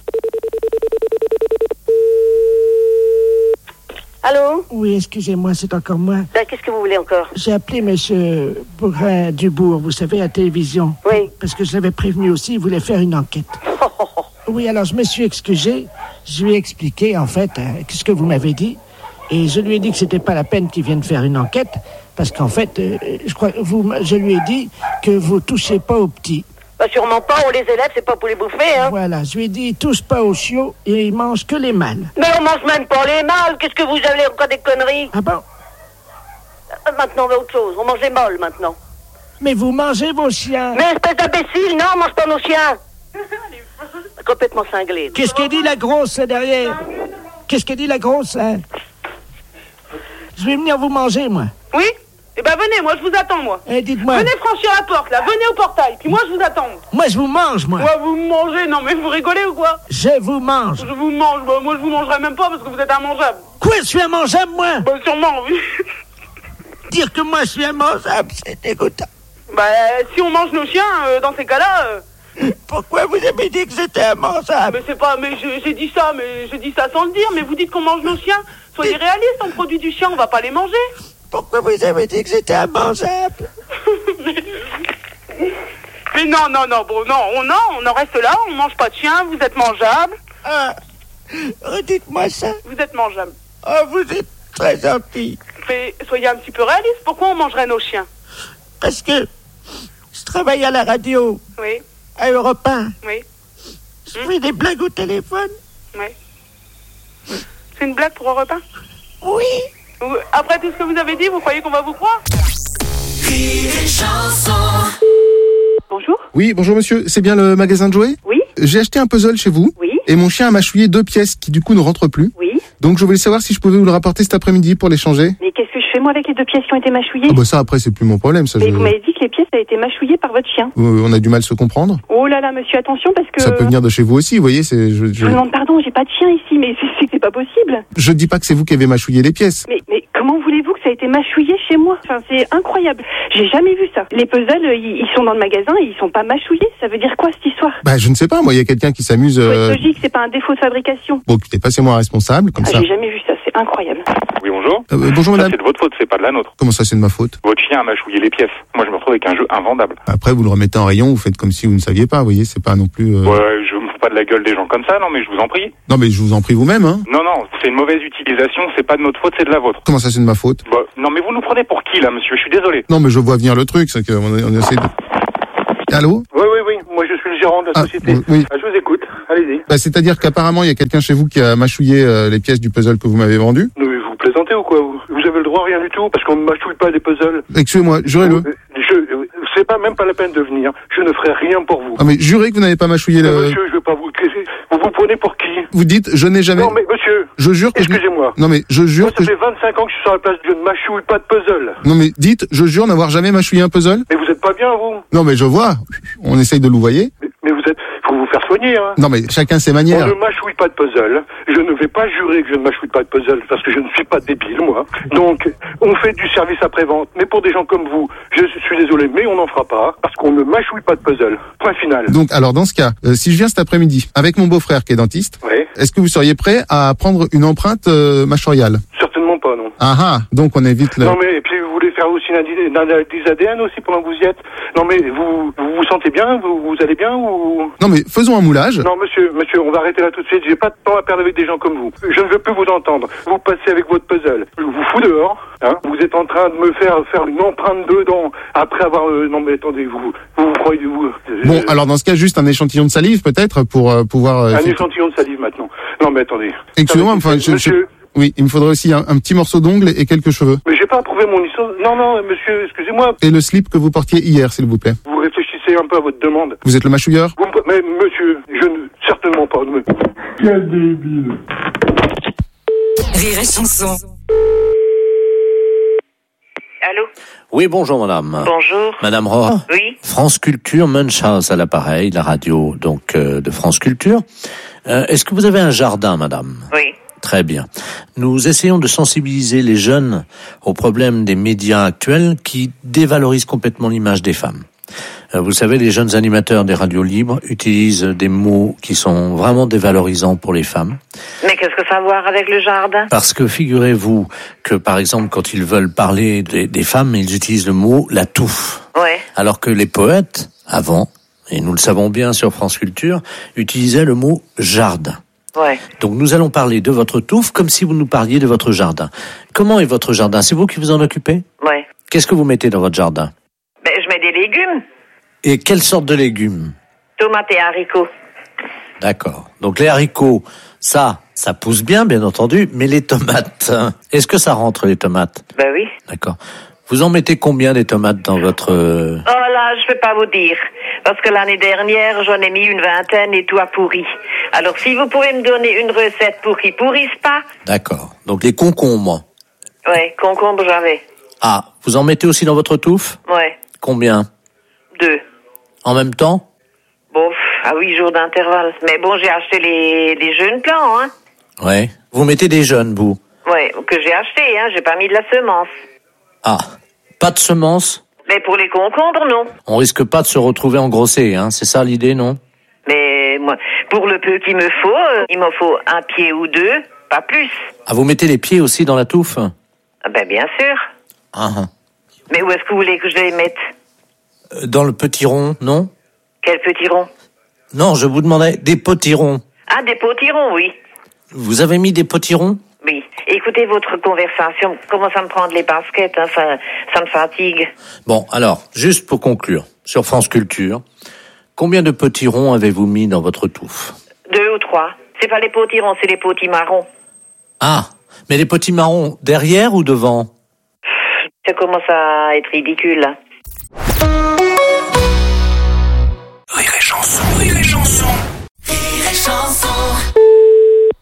Allô? Oui, excusez-moi, c'est encore moi. Ben, qu'est-ce que vous voulez encore? J'ai appelé monsieur Bourrin Dubourg, vous savez, à la télévision. Oui. Parce que je l'avais prévenu aussi, il voulait faire une enquête. Oh, oh, oh. Oui, alors je me suis excusé. Je lui ai expliqué, en fait, euh, ce que vous m'avez dit. Et je lui ai dit que c'était pas la peine qu'il vienne faire une enquête. Parce qu'en fait, euh, je crois, vous, je lui ai dit que vous touchez pas aux petits. Bah sûrement pas, on les élève, c'est pas pour les bouffer, hein. Voilà, je lui ai dit, ils touchent pas aux chiots et ils mangent que les mâles. Mais on mange même pas les mâles, qu'est-ce que vous avez encore des conneries? Ah bon? euh, Maintenant, on va autre chose, on mange les molles maintenant. Mais vous mangez vos chiens. Mais espèce d'imbécile, non, on mange pas nos chiens. Complètement cinglé. Qu'est-ce qu'elle dit la grosse là derrière? Qu'est-ce qu'elle dit la grosse là? Je vais venir vous manger, moi. Oui? Eh ben venez, moi je vous attends, moi. Eh, dites-moi. Venez franchir la porte, là, venez au portail, puis moi je vous attends. Moi je vous mange, moi. Moi vous me mangez, non mais vous rigolez ou quoi? Je vous mange. Je vous mange, bah, moi je vous mangerai même pas parce que vous êtes immangeable. Quoi, je suis immangeable, moi? Bah sûrement, oui. Dire que moi je suis immangeable, c'est dégoûtant. Bah si on mange nos chiens, euh, dans ces cas-là... Euh... Pourquoi vous avez dit que j'étais immangeable? Mais c'est pas... Mais j'ai dit ça, mais j'ai dit ça sans le dire, mais vous dites qu'on mange nos chiens. Soyez réalistes, on produit du chien, on va pas les manger. Pourquoi vous avez dit que j'étais immangeable? mais... mais non, non, non, bon, non, on, non, on en reste là, on mange pas de chien, vous êtes mangeable. Ah, redites-moi ça. Vous êtes mangeable. Oh, vous êtes très gentil. Mais soyez un petit peu réaliste, pourquoi on mangerait nos chiens? Parce que je travaille à la radio. Oui. À Europe un. Oui. Je fais des blagues au téléphone. Oui. C'est une blague pour Europe un? Oui. Après tout ce que vous avez dit, vous croyez qu'on va vous croire? Bonjour. Oui, bonjour monsieur, c'est bien le magasin de jouets? Oui. J'ai acheté un puzzle chez vous. Oui. Et mon chien a mâchouillé deux pièces qui du coup ne rentrent plus. Oui. Donc je voulais savoir si je pouvais vous le rapporter cet après-midi pour l'échanger. Mais qu'est-ce que je fais moi avec les deux pièces qui ont été mâchouillées? Ah bah ça après c'est plus mon problème ça. Mais je... vous m'avez dit que les pièces avaient été mâchouillées par votre chien. Euh, on a du mal à se comprendre. Oh là là monsieur, attention parce que... Ça peut venir de chez vous aussi, vous voyez, c'est... Je, je... je vous demande pardon, j'ai pas de chien ici, mais c'est, c'est pas possible. Je dis pas que c'est vous qui avez mâchouillé les pièces. Mais, mais comment Comment voulez-vous que ça ait été mâchouillé chez moi? Enfin, c'est incroyable. J'ai jamais vu ça. Les puzzles, ils, ils sont dans le magasin et ils sont pas mâchouillés. Ça veut dire quoi cette histoire? Bah, je ne sais pas. Moi, il y a quelqu'un qui s'amuse. Faut Euh... être logique, c'est pas un défaut de fabrication. Bon, écoutez, passez-moi responsable, comme Ah, ça. j'ai jamais vu ça. C'est incroyable. Oui, bonjour. Euh, bonjour, Ça, madame. c'est de votre faute, c'est pas de la nôtre. Comment ça, c'est de ma faute? Votre chien a mâchouillé les pièces. Moi, je me retrouve avec un jeu invendable. Après, vous le remettez en rayon, vous faites comme si vous ne saviez pas. Vous voyez, c'est pas non plus. Euh... Ouais, je me fous pas de la gueule des gens comme ça, non, mais je vous en prie. Non, mais je vous en prie vous-même, hein. Non, non, c'est une mauvaise utilisation, c'est pas de notre faute, c'est de la vôtre. Comment ça, c'est de ma faute? Bah, non, mais vous nous prenez pour qui, là, monsieur? Je suis désolé. Non, mais je vois venir le truc, c'est qu'on on essaie de. Allô? Oui, oui, oui. Moi, je suis le gérant de la Ah, société. oui. Ah, je vous écoute. Allez-y. Bah, c'est-à-dire qu'apparemment, il y a quelqu'un chez vous qui a mâchouillé euh, les pièces du puzzle que vous m'avez vendu. Non, mais vous plaisantez ou quoi vous, vous avez le droit à rien du tout parce qu'on ne mâchouille pas les puzzles. Excusez-moi, jurez-le. Je, c'est pas même pas la peine de venir. Je ne ferai rien pour vous. Ah, mais jurez que vous n'avez pas mâchouillé Mais le. Monsieur, je veux pas vous. Vous vous prenez pour qui? Vous dites, je n'ai jamais. Non, mais monsieur. Je jure que je. Excusez-moi. Non, mais je jure Moi, que. ça je- fait vingt-cinq ans que je suis sur la place. Je ne mâchouille pas de puzzle. Non, mais dites, je jure n'avoir jamais mâchouillé un puzzle. Mais vous êtes pas bien, vous. Non, mais je vois. On essaye de louvoyer. Mais, mais vous êtes. Faut vous faire soigner, hein. Non, mais chacun ses On manières. ne mâchouille pas de puzzle. Je ne vais pas jurer que je ne mâchouille pas de puzzle parce que je ne suis pas débile, moi. Donc, on fait du service après-vente. Mais pour des gens comme vous, je suis désolé, mais on n'en fera pas parce qu'on ne mâchouille pas de puzzle. Point final. Donc, alors, dans ce cas, euh, si je viens cet après-midi avec mon beau-frère qui est dentiste, Ouais. est-ce que vous seriez prêt à prendre une empreinte euh, mâchoiriale? Certainement pas, non. Ah ah, donc on évite le. Non, mais et puis vous voulez faire aussi une analyse une analyse A D N aussi pendant que vous y êtes. Non, mais vous vous, vous sentez bien, vous, vous allez bien ou... Non, mais faisons un moulage. Non, monsieur, monsieur, on va arrêter là tout de suite. J'ai pas de temps à perdre avec des gens comme vous. Je ne veux plus vous entendre. Vous passez avec votre puzzle. Je vous fous dehors. Hein. Vous êtes en train de me faire faire une empreinte dedans après avoir... Euh, non, mais attendez, vous vous, vous croyez... Vous, euh, Bon, alors dans ce cas, juste un échantillon de salive peut-être pour euh, pouvoir. euh, un effectuer- échantillon de salive maintenant. Non, mais attendez. Excusez-moi, Non, mais, enfin, je, je- monsieur, oui, il me faudrait aussi un, un petit morceau d'ongle et quelques cheveux. mais j'ai pas approuvé mon histoire. Non, non, monsieur, excusez-moi. Et le slip que vous portiez hier, s'il vous plaît. Vous réfléchissez un peu à votre demande. Vous êtes le mâchouilleur? Vous me- Mais monsieur, je ne... Certainement pas. Me... Quel débile. Rire et chanson. Allô? Oui, bonjour madame. Bonjour. Madame Rohr. Oui. France Culture, Munchhouse à l'appareil, la radio donc euh, de France Culture. Euh, Est-ce que vous avez un jardin, madame? Oui. Très bien. Nous essayons de sensibiliser les jeunes aux problèmes des médias actuels qui dévalorisent complètement l'image des femmes. Euh, Vous savez, les jeunes animateurs des radios libres utilisent des mots qui sont vraiment dévalorisants pour les femmes. Mais qu'est-ce que ça a à voir avec le jardin? Parce que figurez-vous que, par exemple, quand ils veulent parler des, des femmes, ils utilisent le mot « la touffe ». Ouais. Alors que les poètes, avant, et nous le savons bien sur France Culture, utilisaient le mot « jardin ». Ouais. Donc nous allons parler de votre touffe comme si vous nous parliez de votre jardin. Comment est votre jardin? C'est vous qui vous en occupez? Ouais. Qu'est-ce que vous mettez dans votre jardin? Ben, je mets des légumes. Et quelle sorte de légumes? Tomates et haricots. D'accord. Donc les haricots, ça, ça pousse bien, bien entendu, mais les tomates, hein, est-ce que ça rentre les tomates? Ben oui. D'accord. Vous en mettez combien des tomates dans votre... euh, Oh là, je peux pas vous dire. Parce que l'année dernière, j'en ai mis une vingtaine et tout a pourri. Alors, si vous pouvez me donner une recette pour qu'ils pourrissent pas. D'accord. Donc les concombres. Ouais, concombre, j'avais. Ah, vous en mettez aussi dans votre touffe? Ouais, Combien? deux. En même temps? Bon, pff, à huit jours d'intervalle. Mais bon, j'ai acheté les, les jeunes plants, hein. Ouais. Vous mettez des jeunes, vous? Ouais, que j'ai acheté, hein. J'ai pas mis de la semence. Ah, pas de semences? Mais pour les concombres, non. On risque pas de se retrouver engrossé, hein? C'est ça l'idée, non? Mais moi, pour le peu qu'il me faut, euh, il m'en faut un pied ou deux, pas plus. Ah, vous mettez les pieds aussi dans la touffe? Ah ben, bien sûr. Ah, ah. Mais où est-ce que vous voulez que je les mette? Euh, Dans le petit rond, non? Quel petit rond? Non, je vous demandais des potirons. Ah, des potirons, oui. Vous avez mis des potirons? Oui. Écoutez votre conversation, comment ça me prend les baskets, hein, ça, ça me fatigue. Bon, alors, juste pour conclure, sur France Culture, combien de potirons avez-vous mis dans votre touffe? Deux ou trois. C'est pas les potirons, c'est les potimarrons. Ah, mais les potimarrons, derrière ou devant? Ça commence à être ridicule, là. Rire et chanson, rire et chanson. Rire et chanson.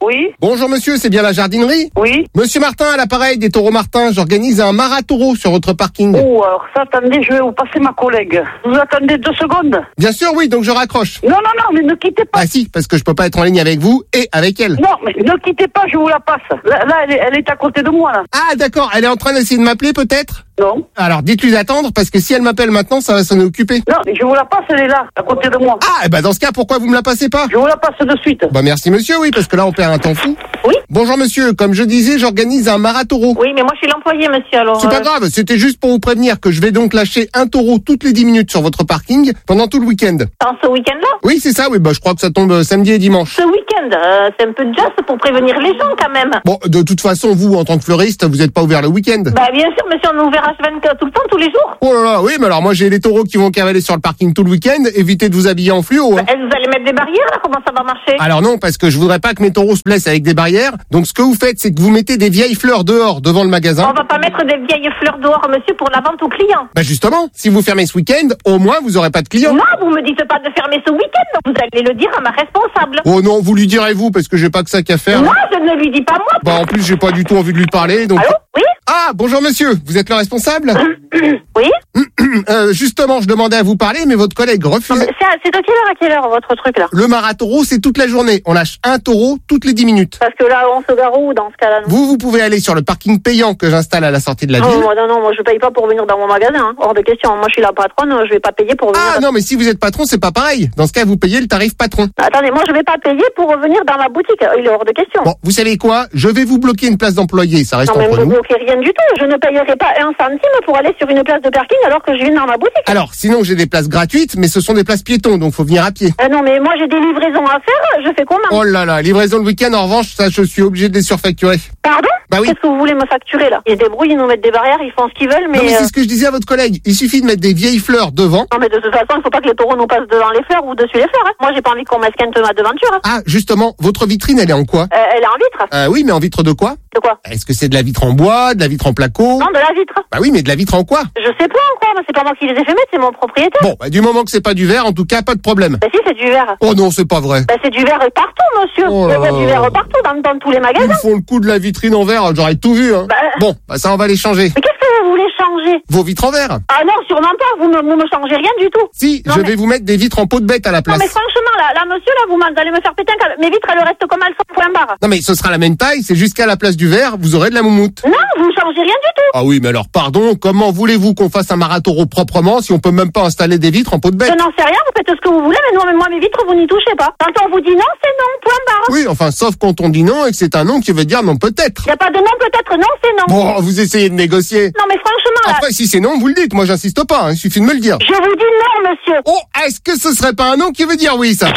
Oui. Bonjour monsieur, c'est bien la jardinerie? Oui. Monsieur Martin, à l'appareil des taureaux Martin, j'organise un marathon sur votre parking. Oh, alors ça, attendez, je vais vous passer ma collègue. Vous attendez deux secondes? Bien sûr, oui, donc je raccroche. Non, non, non, mais ne quittez pas. Ah si, parce que je peux pas être en ligne avec vous et avec elle. Non, mais ne quittez pas, je vous la passe. Là, là elle, est, elle est à côté de moi, là. Ah d'accord, elle est en train d'essayer de m'appeler peut-être? Non. Alors dites-lui d'attendre, parce que si elle m'appelle maintenant, ça va s'en occuper. Non, mais je vous la passe, elle est là, à côté de moi. Ah, et bah dans ce cas, pourquoi vous me la passez pas? Je vous la passe de suite. Bah merci monsieur, oui, parce que là on perd un temps fou. Oui. Bonjour monsieur, comme je disais, j'organise un marathon. Oui, mais moi je suis l'employé, monsieur, alors... C'est pas euh, grave, c'était juste pour vous prévenir que je vais donc lâcher un taureau toutes les dix minutes sur votre parking pendant tout le week-end. Dans ce week-end-là? Oui, c'est ça, oui, bah je crois que ça tombe samedi et dimanche. Ce week-end, euh, c'est un peu de juste pour prévenir les gens, quand même. Bon, de toute façon, vous, en tant que fleuriste, vous n'êtes pas ouvert le week-end. Bah bien sûr, monsieur, on est ouvert à vingt-quatre tout le temps, tous les jours. Oh là là, oui, mais alors moi j'ai les taureaux qui vont cavaler sur le parking tout le week-end, évitez de vous habiller en fluo. Hein. Bah, vous allez mettre des barrières, là? Comment ça va marcher? Alors non, parce que je voudrais pas que mes taureaux se blessent avec des barrières, donc ce que vous faites, c'est que vous mettez des vieilles fleurs dehors devant le magasin. On va pas mettre des vieilles fleurs dehors, monsieur, pour la vente aux clients. Bah justement, si vous fermez ce week-end, au moins vous aurez pas de clients. Non, vous me dites pas de fermer ce week-end, vous allez le dire à ma responsable. Oh non, vous lui direz vous, parce que j'ai pas que ça qu'à faire. Non, je ne lui dis pas moi. Bah en plus, j'ai pas du tout envie de lui parler, donc... Allô? Oui? Ah, bonjour monsieur, vous êtes le responsable? Oui? euh, Justement, je demandais à vous parler, mais votre collègue refuse. C'est c'est de quelle heure à quelle heure, votre truc, là? Le marathon, c'est toute la journée. On lâche un taureau toutes les dix minutes. Parce que là, on se gare où, dans ce cas-là? Non Vous, vous pouvez aller sur le parking payant que j'installe à la sortie de la non, ville. moi, non, non, moi je paye pas pour venir dans mon magasin, hein. Hors de question. Moi je suis la patronne, je vais pas payer pour venir. Ah non, mais si vous êtes patron, c'est pas pareil. Dans ce cas, vous payez le tarif patron. Attendez, moi je vais pas payer pour revenir dans ma boutique. Il est hors de question. Bon, vous savez quoi? Je vais vous bloquer une place d'employé, ça reste Non, mais entre ne nous. bloquez rien du tout. Je ne payerai pas un centime pour aller sur une place de parking alors que je viens dans ma boutique. Alors, sinon j'ai des places gratuites, mais ce sont des places piétons, donc faut venir à pied. Euh, non, mais moi j'ai des livraisons à faire, je fais comment? Oh là là, livraison le week-end, en revanche, ça, je suis obligé de les surfacturer. Pardon? Bah oui. Qu'est-ce que vous voulez me facturer là? Ils se débrouillent, ils nous mettent des barrières, ils font ce qu'ils veulent, mais... Non mais euh, c'est ce que je disais à votre collègue. Il suffit de mettre des vieilles fleurs devant. Non mais de toute façon, il faut pas que les taureaux nous passent devant les fleurs ou dessus les fleurs. Hein. Moi j'ai pas envie qu'on m'esquinte ma devanture. Hein. Ah, justement, votre vitrine, elle est en quoi? Euh, elle est en vitre. Euh, oui, mais en vitre de quoi? De quoi? Est-ce que c'est de la vitre en bois, de la vitre en placo? Non, de la vitre. Bah oui, mais de la vitre en quoi? Je sais pas en quoi, mais c'est pas moi qui les ai fait mettre, c'est mon propriétaire. Bon, bah, du moment que c'est pas du verre, en tout cas, pas de problème. Bah si, c'est du verre. Oh non, c'est pas vrai. Bah c'est du verre partout, monsieur. Oh Il y là a du là. verre partout, dans, dans tous les Ils magasins. font le coup de la vitrine en verre, j'aurais tout vu, hein. Bah, Bon, bah ça, on va les changer. Mais qu'est-ce que vous voulez changer? Vos vitres en verre. Ah non, sûrement pas, vous me, vous me changez rien du tout. Si, Non, je mais- vais vous mettre des vitres en peau de bête à la Non place. mais franchement, là, là monsieur, là, vous m'en- allez me faire péter un câble. Mes vitres, elles restent comme elles sont, point barre. Non mais ce sera la même taille, c'est jusqu'à la place du verre, vous aurez de la moumoute. Non, vous changez rien du tout. Ah oui, mais alors pardon, comment voulez-vous qu'on fasse un marathon proprement si on peut même pas installer des vitres en peau de bête? Je n'en sais rien, vous faites ce que vous voulez, mais non, mais moi, mes vitres, vous n'y touchez pas. Quand on vous dit non, c'est non, point barre. Oui, enfin, sauf quand on dit non et que c'est un non qui veut dire non peut-être. Il n'y a pas de non, peut-être non, c'est non. Bon, vous essayez de négocier. Non, mais franchement, là, Après, si c'est non, vous le dites, moi j'insiste pas, hein, il suffit de me le dire. je vous dis non, monsieur. Oh, est-ce que ce serait pas un non qui veut dire oui, ça?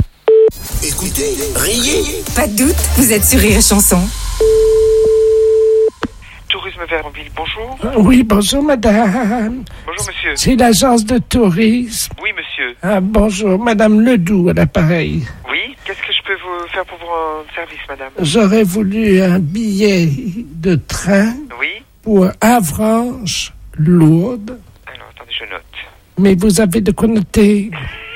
Écoutez, riez. Pas de doute, vous êtes sur Rire et Chanson. Tourisme Vermville, bonjour. Euh, Oui, bonjour madame. Bonjour monsieur. C'est l'agence de tourisme. Oui monsieur. Ah, bonjour, madame Ledoux à l'appareil. Oui, qu'est-ce que je peux vous faire pour vous rendre service, madame? J'aurais voulu un billet de train Oui. pour Avranches, Lourdes. Alors, attendez, je note. Mais vous avez de quoi noter.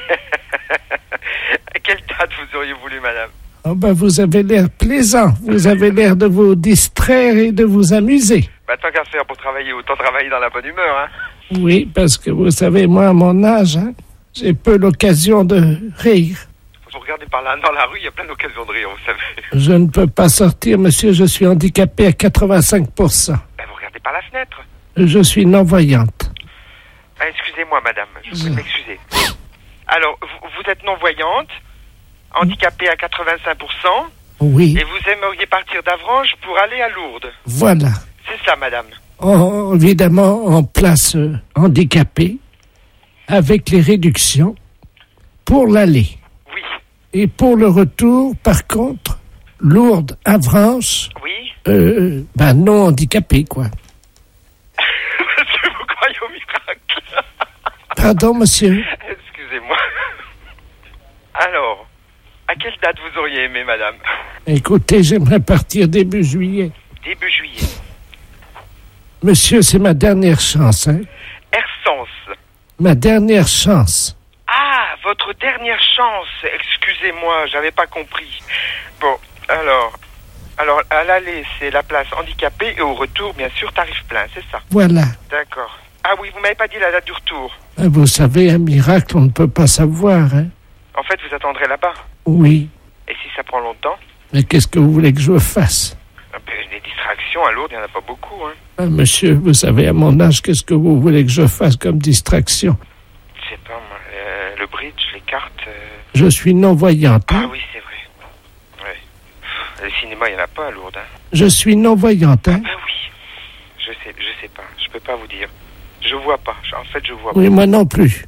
À quelle date vous auriez voulu, madame? Oh ben, vous avez l'air plaisant. Vous avez l'air de vous distraire et de vous amuser. Bah, tant qu'à faire pour travailler, autant travailler dans la bonne humeur, hein. Oui, parce que vous savez, moi, à mon âge, hein, j'ai peu l'occasion de rire. Vous regardez par là, dans la rue, il y a plein d'occasions de rire, vous savez. Je ne peux pas sortir, monsieur, je suis handicapé à quatre-vingt-cinq pour cent. Bah, vous regardez par la fenêtre. Je suis non-voyante. Ah, excusez-moi, madame, je vous prie de m'excuser. Alors, vous, vous êtes non-voyante, handicapée à quatre-vingt-cinq pour cent. Oui. Et vous aimeriez partir d'Avranches pour aller à Lourdes. Voilà. C'est ça, madame. En- évidemment, en place euh, handicapée, avec les réductions pour l'aller. Oui. Et pour le retour, par contre, Lourdes, Avranches, Oui. euh, ben non handicapé, quoi. Parce que vous croyez au miracle. Pardon, monsieur. Excusez-moi. Alors, à quelle date vous auriez aimé, madame? Écoutez, j'aimerais partir début juillet. Début juillet. Monsieur, c'est ma dernière chance, hein. Ersens. Ma dernière chance. Ah, votre dernière chance. Excusez-moi, j'avais pas compris. Bon, Alors, alors à l'aller, c'est la place handicapée et au retour, bien sûr, tarif plein, c'est ça? Voilà. D'accord. Ah oui, vous m'avez pas dit la date du retour. Vous savez, un miracle, on ne peut pas savoir, hein. En fait, vous attendrez là-bas. Oui. Et si ça prend longtemps? Mais qu'est-ce que vous voulez que je fasse? Ah ben, des distractions à Lourdes, il n'y en a pas beaucoup, hein. Ah, monsieur, vous savez, à mon âge, qu'est-ce que vous voulez que je fasse comme distraction? Je sais pas, moi, euh, le bridge, les cartes... Euh... Je suis non-voyante, hein. Ah oui, c'est vrai. Ouais. Pff, le cinéma, il n'y en a pas à Lourdes, hein. Je suis non-voyante, hein. Ah oui. Je sais, je sais pas, je peux pas vous dire. Je vois pas, en fait, je vois oui, pas. moi non plus.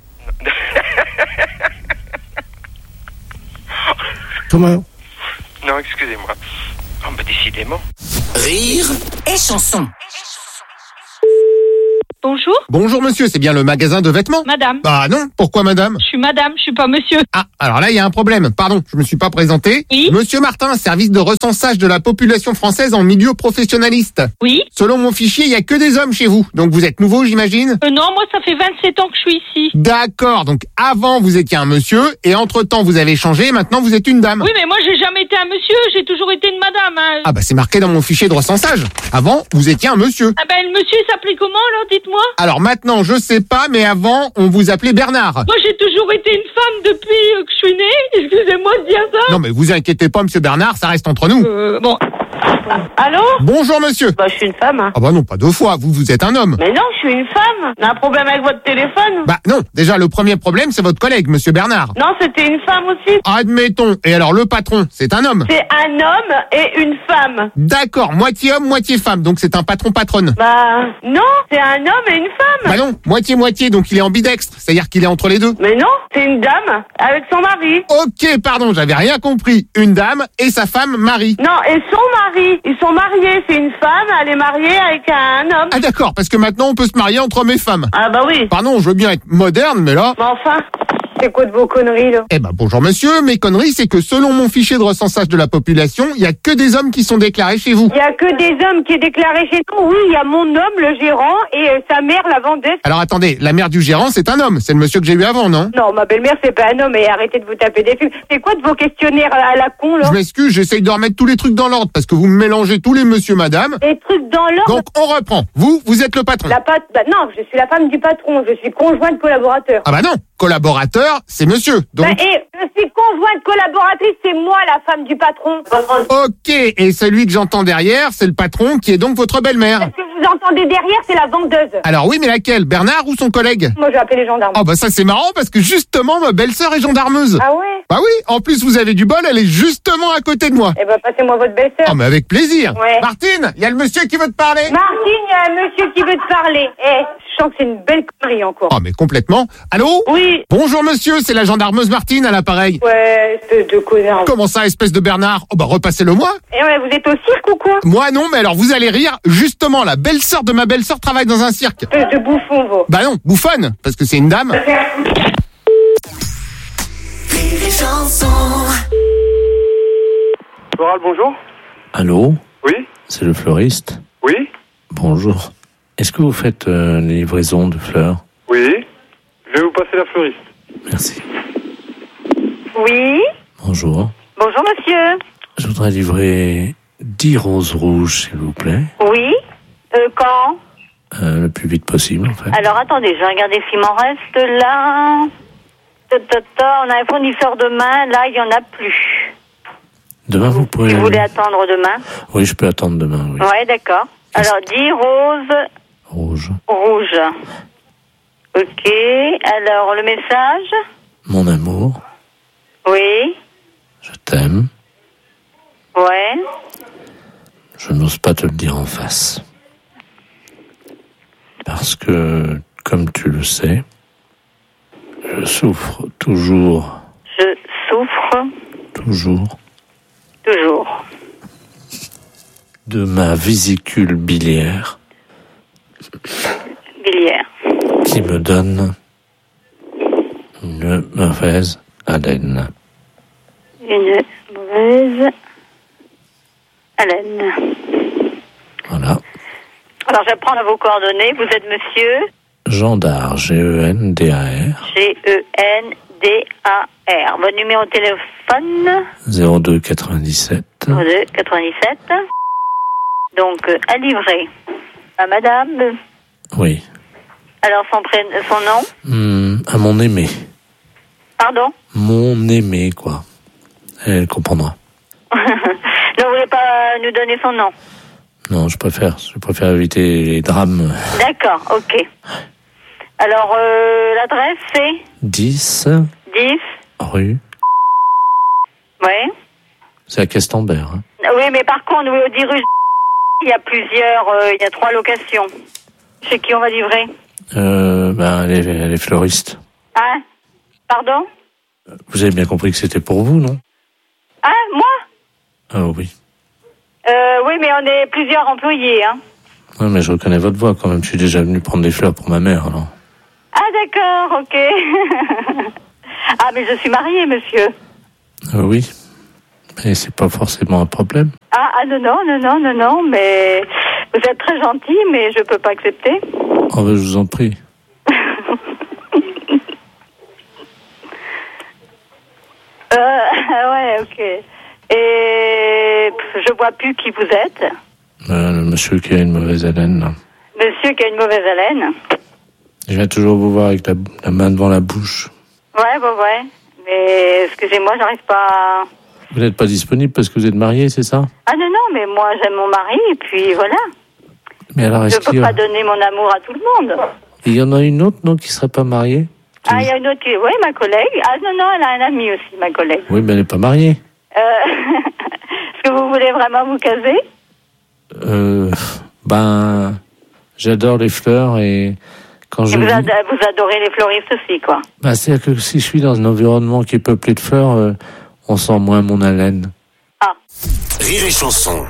Comment? Non, excusez-moi. Oh, bah, décidément. Rire et chanson. Bonjour. Bonjour monsieur, c'est bien le magasin de vêtements? Madame. Bah non, pourquoi madame? Je suis madame, je suis pas monsieur. Ah, alors là, il y a un problème. Pardon, je me suis pas présenté. Oui. Monsieur Martin, service de recensage de la population française en milieu professionnaliste. Oui. Selon mon fichier, il y a que des hommes chez vous. Donc vous êtes nouveau, j'imagine? Euh, non, moi ça fait vingt-sept ans que je suis ici. D'accord, donc avant vous étiez un monsieur, et entre-temps vous avez changé, et maintenant vous êtes une dame. Oui, mais moi j'ai jamais été un monsieur, j'ai toujours été une madame. Hein. Ah bah c'est marqué dans mon fichier de recensage. Avant, vous étiez un monsieur. Ah ben le monsieur il s'appelait comment alors, dites-moi? Alors maintenant, je sais pas, mais avant, on vous appelait Bernard. Moi j'ai toujours été une femme depuis euh, que je suis née, excusez-moi de dire ça. Non mais vous inquiétez pas, monsieur Bernard, ça reste entre nous. Euh, bon. Allô? Bonjour monsieur. Bah je suis une femme. Hein. Ah bah non, pas deux fois, vous, vous êtes un homme. Mais non, je suis une femme. On a un problème avec votre téléphone? Bah non, déjà le premier problème, c'est votre collègue, monsieur Bernard. Non, c'était une femme aussi. Admettons. Et alors le patron, c'est un homme? C'est un homme et une femme. D'accord, moitié homme, moitié femme, donc c'est un patron-patronne. Bah non, c'est un homme et une femme. Bah non, moitié-moitié, donc il est ambidextre, c'est-à-dire qu'il est entre les deux. Mais non, c'est une dame avec son mari. Ok, pardon, j'avais rien compris. Une dame et sa femme Marie. Non, et son mari. Ils sont mariés, c'est une femme, elle est mariée avec un homme. Ah d'accord, parce que maintenant on peut se marier entre hommes et femmes. Ah bah oui. Pardon, je veux bien être moderne, mais là... Mais enfin... C'est quoi de vos conneries, là? Eh ben, bonjour monsieur, mes conneries, c'est que selon mon fichier de recensage de la population, il y a que des hommes qui sont déclarés chez vous. Il y a que des hommes qui est déclaré chez nous. Oui, il y a mon homme, le gérant, et euh, sa mère, la vendeuse. Alors attendez, la mère du gérant, c'est un homme. C'est le monsieur que j'ai eu avant, non? Non, ma belle-mère, c'est pas un homme, et arrêtez de vous taper des films. C'est quoi de vos questionnaires à la con, là? Je m'excuse, j'essaye de remettre tous les trucs dans l'ordre, parce que vous me mélangez tous les monsieur, madame. Les trucs dans l'ordre? Donc, on reprend. Vous, vous êtes le patron. La pat... Bah non, je suis la femme du patron, je suis conjointe collaborateur. Ah bah non, collaborateur, c'est monsieur. Donc... Bah, et je suis conjointe collaboratrice, c'est moi la femme du patron. Ok, et celui que j'entends derrière, c'est le patron qui est donc votre belle-mère. Ce que vous entendez derrière, c'est la vendeuse. Alors oui, mais laquelle? Bernard ou son collègue? Moi, je vais appeler les gendarmes. Oh bah ça c'est marrant parce que justement ma belle-sœur est gendarmeuse. Ah ouais? Bah oui, en plus vous avez du bol, elle est justement à côté de moi. Eh ben passez-moi votre belle-sœur. Oh mais avec plaisir. Ouais. Martine, il y a le monsieur qui veut te parler. Martine, il y a un monsieur qui veut te parler. Eh, je sens que c'est une belle connerie encore. Oh mais complètement. Allô? Oui. Bonjour monsieur, c'est la gendarmeuse Martine à l'appareil. Ouais, espèce de connard. Comment ça, espèce de Bernard? Oh bah repassez-le moi. Eh ouais, vous êtes au cirque ou quoi? Moi non, mais alors vous allez rire. Justement, la belle-sœur de ma belle-sœur travaille dans un cirque. Espèce de bouffon, vous. Bah non, bouffonne, parce que c'est une dame. Floral, bonjour. Allô? Oui. C'est le fleuriste? Oui. Bonjour. Est-ce que vous faites euh, les livraisons de fleurs? Oui. Je vais vous passer la fleuriste. Merci. Oui. Bonjour. Bonjour, monsieur. Je voudrais livrer dix roses rouges, s'il vous plaît. Oui. Euh, quand? Euh, le plus vite possible, en fait. Alors, attendez, je vais regarder s'il m'en reste là. Ta, ta, ta. On a un fournisseur demain. Là, il n'y en a plus. Demain, vous pouvez... Vous voulez attendre demain? Oui, je peux attendre demain, oui. Ouais, d'accord. Alors, dix roses Rouge. rouges. Ok. Alors, le message? Mon amour, Oui. je t'aime. Ouais. Je n'ose pas te le dire en face. Parce que, comme tu le sais, je souffre toujours, Je souffre toujours, toujours. de ma vésicule biliaire Biliaire. qui me donne une mauvaise haleine. Une mauvaise haleine. Voilà. Alors, je vais prendre vos coordonnées. Vous êtes monsieur Gendard, G E N D A R, G E N D A R. Votre numéro de téléphone? zéro deux quatre-vingt-dix-sept zéro deux quatre-vingt-dix-sept. Donc, euh, à livrer. À madame. Oui. Alors, son prénom, son nom? Hum, à mon aimé. Pardon? Mon aimé, quoi. Elle comprendra. Ne voulez pas nous donner son nom? Non, je préfère. Je préfère éviter les drames. D'accord, ok. Alors, euh, l'adresse, c'est dix. dix. Rue. Oui. C'est à Castambert. Hein. Oui, mais par contre, oui, dix rue, il y a plusieurs, euh, il y a trois locations. Chez qui on va livrer? Euh, ben, elle est, elle est fleuriste. Hein? Pardon? Vous avez bien compris que c'était pour vous, non? Hein? Moi? Ah oui. Euh, oui, mais on est plusieurs employés, hein. Oui, mais je reconnais votre voix quand même. Je suis déjà venu prendre des fleurs pour ma mère, alors. Ah, d'accord, ok. Ah, mais je suis mariée, monsieur. Euh, oui. Mais c'est pas forcément un problème. Ah, ah, non, non, non, non, non, non, mais vous êtes très gentil, mais je peux pas accepter. Oh, ben, je vous en prie. Euh, ouais, ok. Et pff, je vois plus qui vous êtes. Euh, le monsieur qui a une mauvaise haleine, là. Monsieur qui a une mauvaise haleine. Je viens toujours vous voir avec la, la main devant la bouche. Ouais, ouais, ouais. Mais excusez-moi, j'arrive pas à... Vous n'êtes pas disponible parce que vous êtes marié, c'est ça? Ah non, non, mais moi j'aime mon mari, et puis voilà. Mais alors, Je est-ce peux qu'il y, pas a... donner mon amour à tout le monde. il y en a une autre, non, qui serait pas mariée? Ah, il y a une autre qui... Oui, ma collègue. Ah non, non, elle a un ami aussi, ma collègue. Oui, mais elle n'est pas mariée. Euh... Est-ce que vous voulez vraiment vous caser? Euh... Ben... J'adore les fleurs et... Quand je Et vous, vis- ad- vous adorez les fleuristes aussi, quoi. Ben, c'est-à-dire que si je suis dans un environnement qui est peuplé de fleurs, euh, on sent moins mon haleine. Rire et chanson.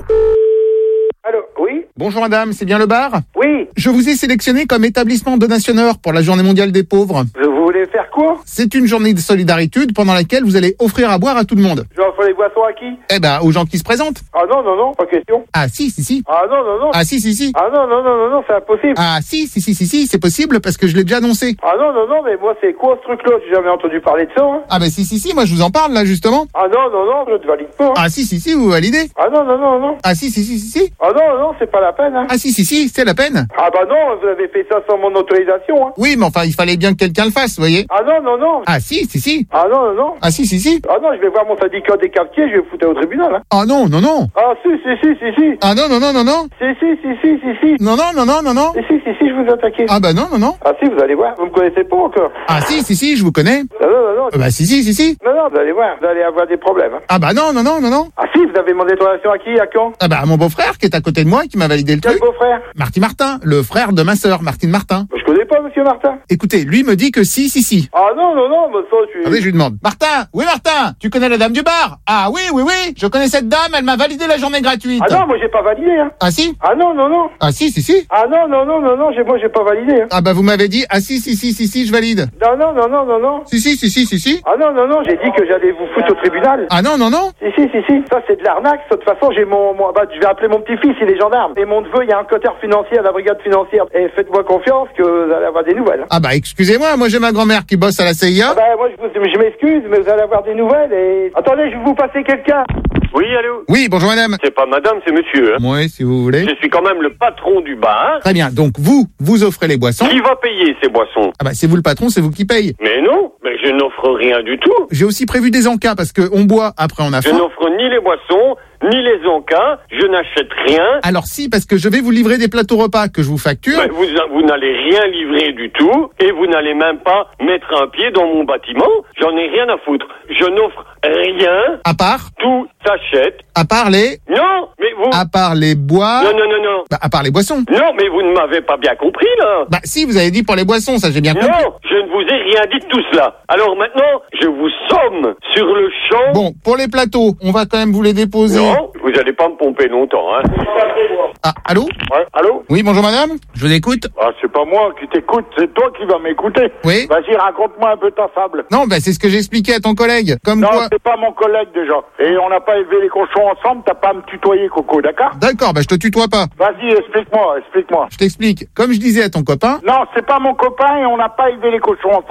Allô, oui? Bonjour madame, c'est bien le bar? Oui. Je vous ai sélectionné comme établissement donationneur pour la journée mondiale des pauvres. Vous voulez faire quoi? C'est une journée de solidarité pendant laquelle vous allez offrir à boire à tout le monde. J'offre les boissons à qui? Eh ben, aux gens qui se présentent. Ah non, non, non, pas question. Ah si, si, si. Ah non, non, non. Ah si, si, si. Ah non, non, non, non, non, c'est impossible. Ah si, si, si, si, si, c'est possible parce que je l'ai déjà annoncé. Ah non, non, non, mais moi c'est quoi ce truc-là? J'ai jamais entendu parler de ça, hein. Ah ben si, si, si, moi je vous en parle là justement. Ah non, non, non, je ne valide pas, hein. Ah si, si, si, vous validez. Ah non, non, non, non. Ah si, si, si, si, si. Ah non, non, c'est pas la peine, hein. Ah si, si, si, c'est la peine. Ah bah non, vous avez fait ça sans mon autorisation, hein. Oui, mais enfin, il fallait bien que quelqu'un le fasse, vous voyez. Ah non, non, non. Ah si, si, si. Ah non, non, non. Ah si, si, si. Ah non, je vais voir mon syndicat des quartiers, je vais vous foutre au tribunal, hein. Ah non, non, non. Ah si, si, si, si, si. Ah non, non, non, non, non. Si, si, si, si, si, si. Non, non, non, non, non, non. Si, si, si, si, je vous attaquais. Ah bah non, non, non. Ah si, vous allez voir, vous me connaissez pas encore. Ah si, si, si, je vous connais. Non, non, non, non. Euh, Bah si, si, si, si. Non, non, vous allez voir, vous allez avoir des problèmes, hein. Ah bah non, non, non, non, non. Ah si, vous avez demandé autorisation à qui, à quand? Ah bah à mon beau-frère qui est à côté de moi et qui m'a validé le Quel truc. beau-frère? Marty Martin, le frère de ma sœur, Martine Martin. Je connais pas monsieur Martin. Écoutez, lui me dit que si, si, si. Ah non, non, non, mais ça, je suis... Attendez, je lui demande. Martin, oui Martin, tu connais la dame du bar? Ah oui, oui, oui, je connais cette dame, elle m'a validé la journée gratuite. Ah non, moi j'ai pas validé, hein. Ah si? Ah non, non, non. Ah si, si, si. Ah non, non, non, non, non, j'ai, moi j'ai pas validé, hein. Ah bah vous m'avez dit, ah si, si, si, si, si, je valide. Non, non, non, non, non, non. Si, si, si, si, si, si. Ah non, non, non, j'ai dit que j'allais vous foutre au tribunal. Ah non, non, non. Si, si, si, si. Ça c'est de l'arnaque. De toute façon, j'ai mon, mon bah, je vais appeler mon petit-fils, il est gendarme. Et mon neveu, il y a un cotard financier à la brigade financière. Et faites-moi confiance que vous allez avoir des nouvelles. Ah bah excusez-moi, moi j'ai ma grand-mère qui bosse à la C I A. Ah bah moi je, vous, je m'excuse, mais vous allez avoir des nouvelles et... Attendez, je vais vous passer quelqu'un. Oui, allô? Oui, bonjour madame. C'est pas madame, c'est monsieur. Hein. Oui, si vous voulez. Je suis quand même le patron du bar. Très bien, donc vous, vous offrez les boissons. Qui va payer ces boissons? Ah bah c'est vous le patron, c'est vous qui paye. Mais non, mais je n'offre rien du tout. J'ai aussi prévu des encas parce que on boit, après on a Je faim. n'offre ni les boissons, ni les encas, je n'achète rien. Alors si, parce que je vais vous livrer des plateaux repas que je vous facture. Mais vous, vous n'allez rien livrer du tout, et vous n'allez même pas mettre un pied dans mon bâtiment. J'en ai rien à foutre. Je n'offre rien. À part? Tout s'achète. À part les... Non, mais vous... À part les bois... Non, non, non, non. Bah, à part les boissons. Non, mais vous ne m'avez pas bien compris, là. Bah si, vous avez dit pour les boissons, ça j'ai bien compris. Non, je ne vous ai rien dit de tout cela. Alors maintenant, je vous somme sur le champ. Bon, pour les plateaux, on va quand même vous les déposer. Non, vous n'allez pas me pomper longtemps, hein. Ah, allô? Ouais, allô? Oui, bonjour madame, je vous écoute. Ah, c'est pas moi qui t'écoute, c'est toi qui vas m'écouter. Oui. Vas-y, raconte-moi un peu ta fable. Non, bah c'est ce que j'expliquais à ton collègue. Comme non, quoi... c'est pas mon collègue déjà. Et on n'a pas élevé les cochons ensemble, t'as pas à me tutoyer, Coco, d'accord? D'accord, bah je te tutoie pas. Vas-y, explique-moi, explique-moi. Je t'explique. Comme je disais à ton copain... Non, c'est pas mon copain et on n'a pas élevé les cochons ensemble.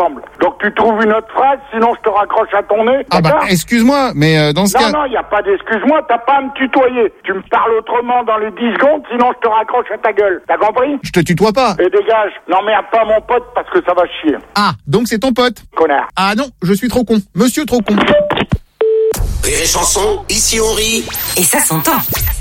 ensemble. Donc tu trouves une autre phrase, sinon je te raccroche à ton nez. Ah bah, excuse-moi, mais euh, dans ce non, cas... Non, non, il n'y a pas d'excuse-moi, t'as pas à me tutoyer. Tu me parles autrement dans les dix secondes, sinon je te raccroche à ta gueule. T'as compris? Je te tutoie pas. Et dégage. N'emmerde pas mon pote parce que ça va chier. Ah, donc c'est ton pote. Connard. Ah non, je suis trop con. Monsieur trop con. Rire et chanson, ici on rit. Et ça s'entend.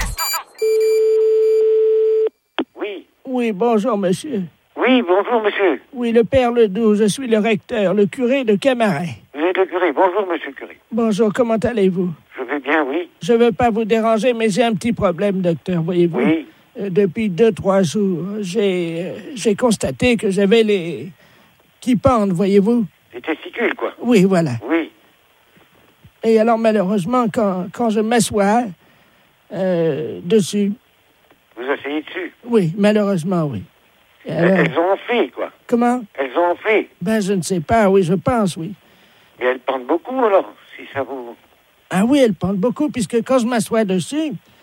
Oui. Oui, bonjour, monsieur. Oui, bonjour, monsieur. Oui, le père Ledoux, je suis le recteur, le curé de Camaret. Vous êtes le curé. Bonjour, monsieur le curé. Bonjour, comment allez-vous? Je vais bien, oui. Je veux pas vous déranger, mais j'ai un petit problème, docteur, voyez-vous. Oui. Euh, depuis deux, trois jours, j'ai, euh, j'ai constaté que j'avais les... qui pendent, voyez-vous. Les testicules, quoi. Oui, voilà. Oui. Et alors, malheureusement, quand, quand je m'assois euh, dessus... Vous asseyez dessus? Oui, malheureusement, oui. Alors... Elles ont enflé, quoi. Comment? Elles ont enflé. Ben, je ne sais pas, oui, je pense, oui. Mais elles pendent beaucoup, alors, si ça vous... Ah oui, elles pendent beaucoup, puisque quand je m'assois dessus,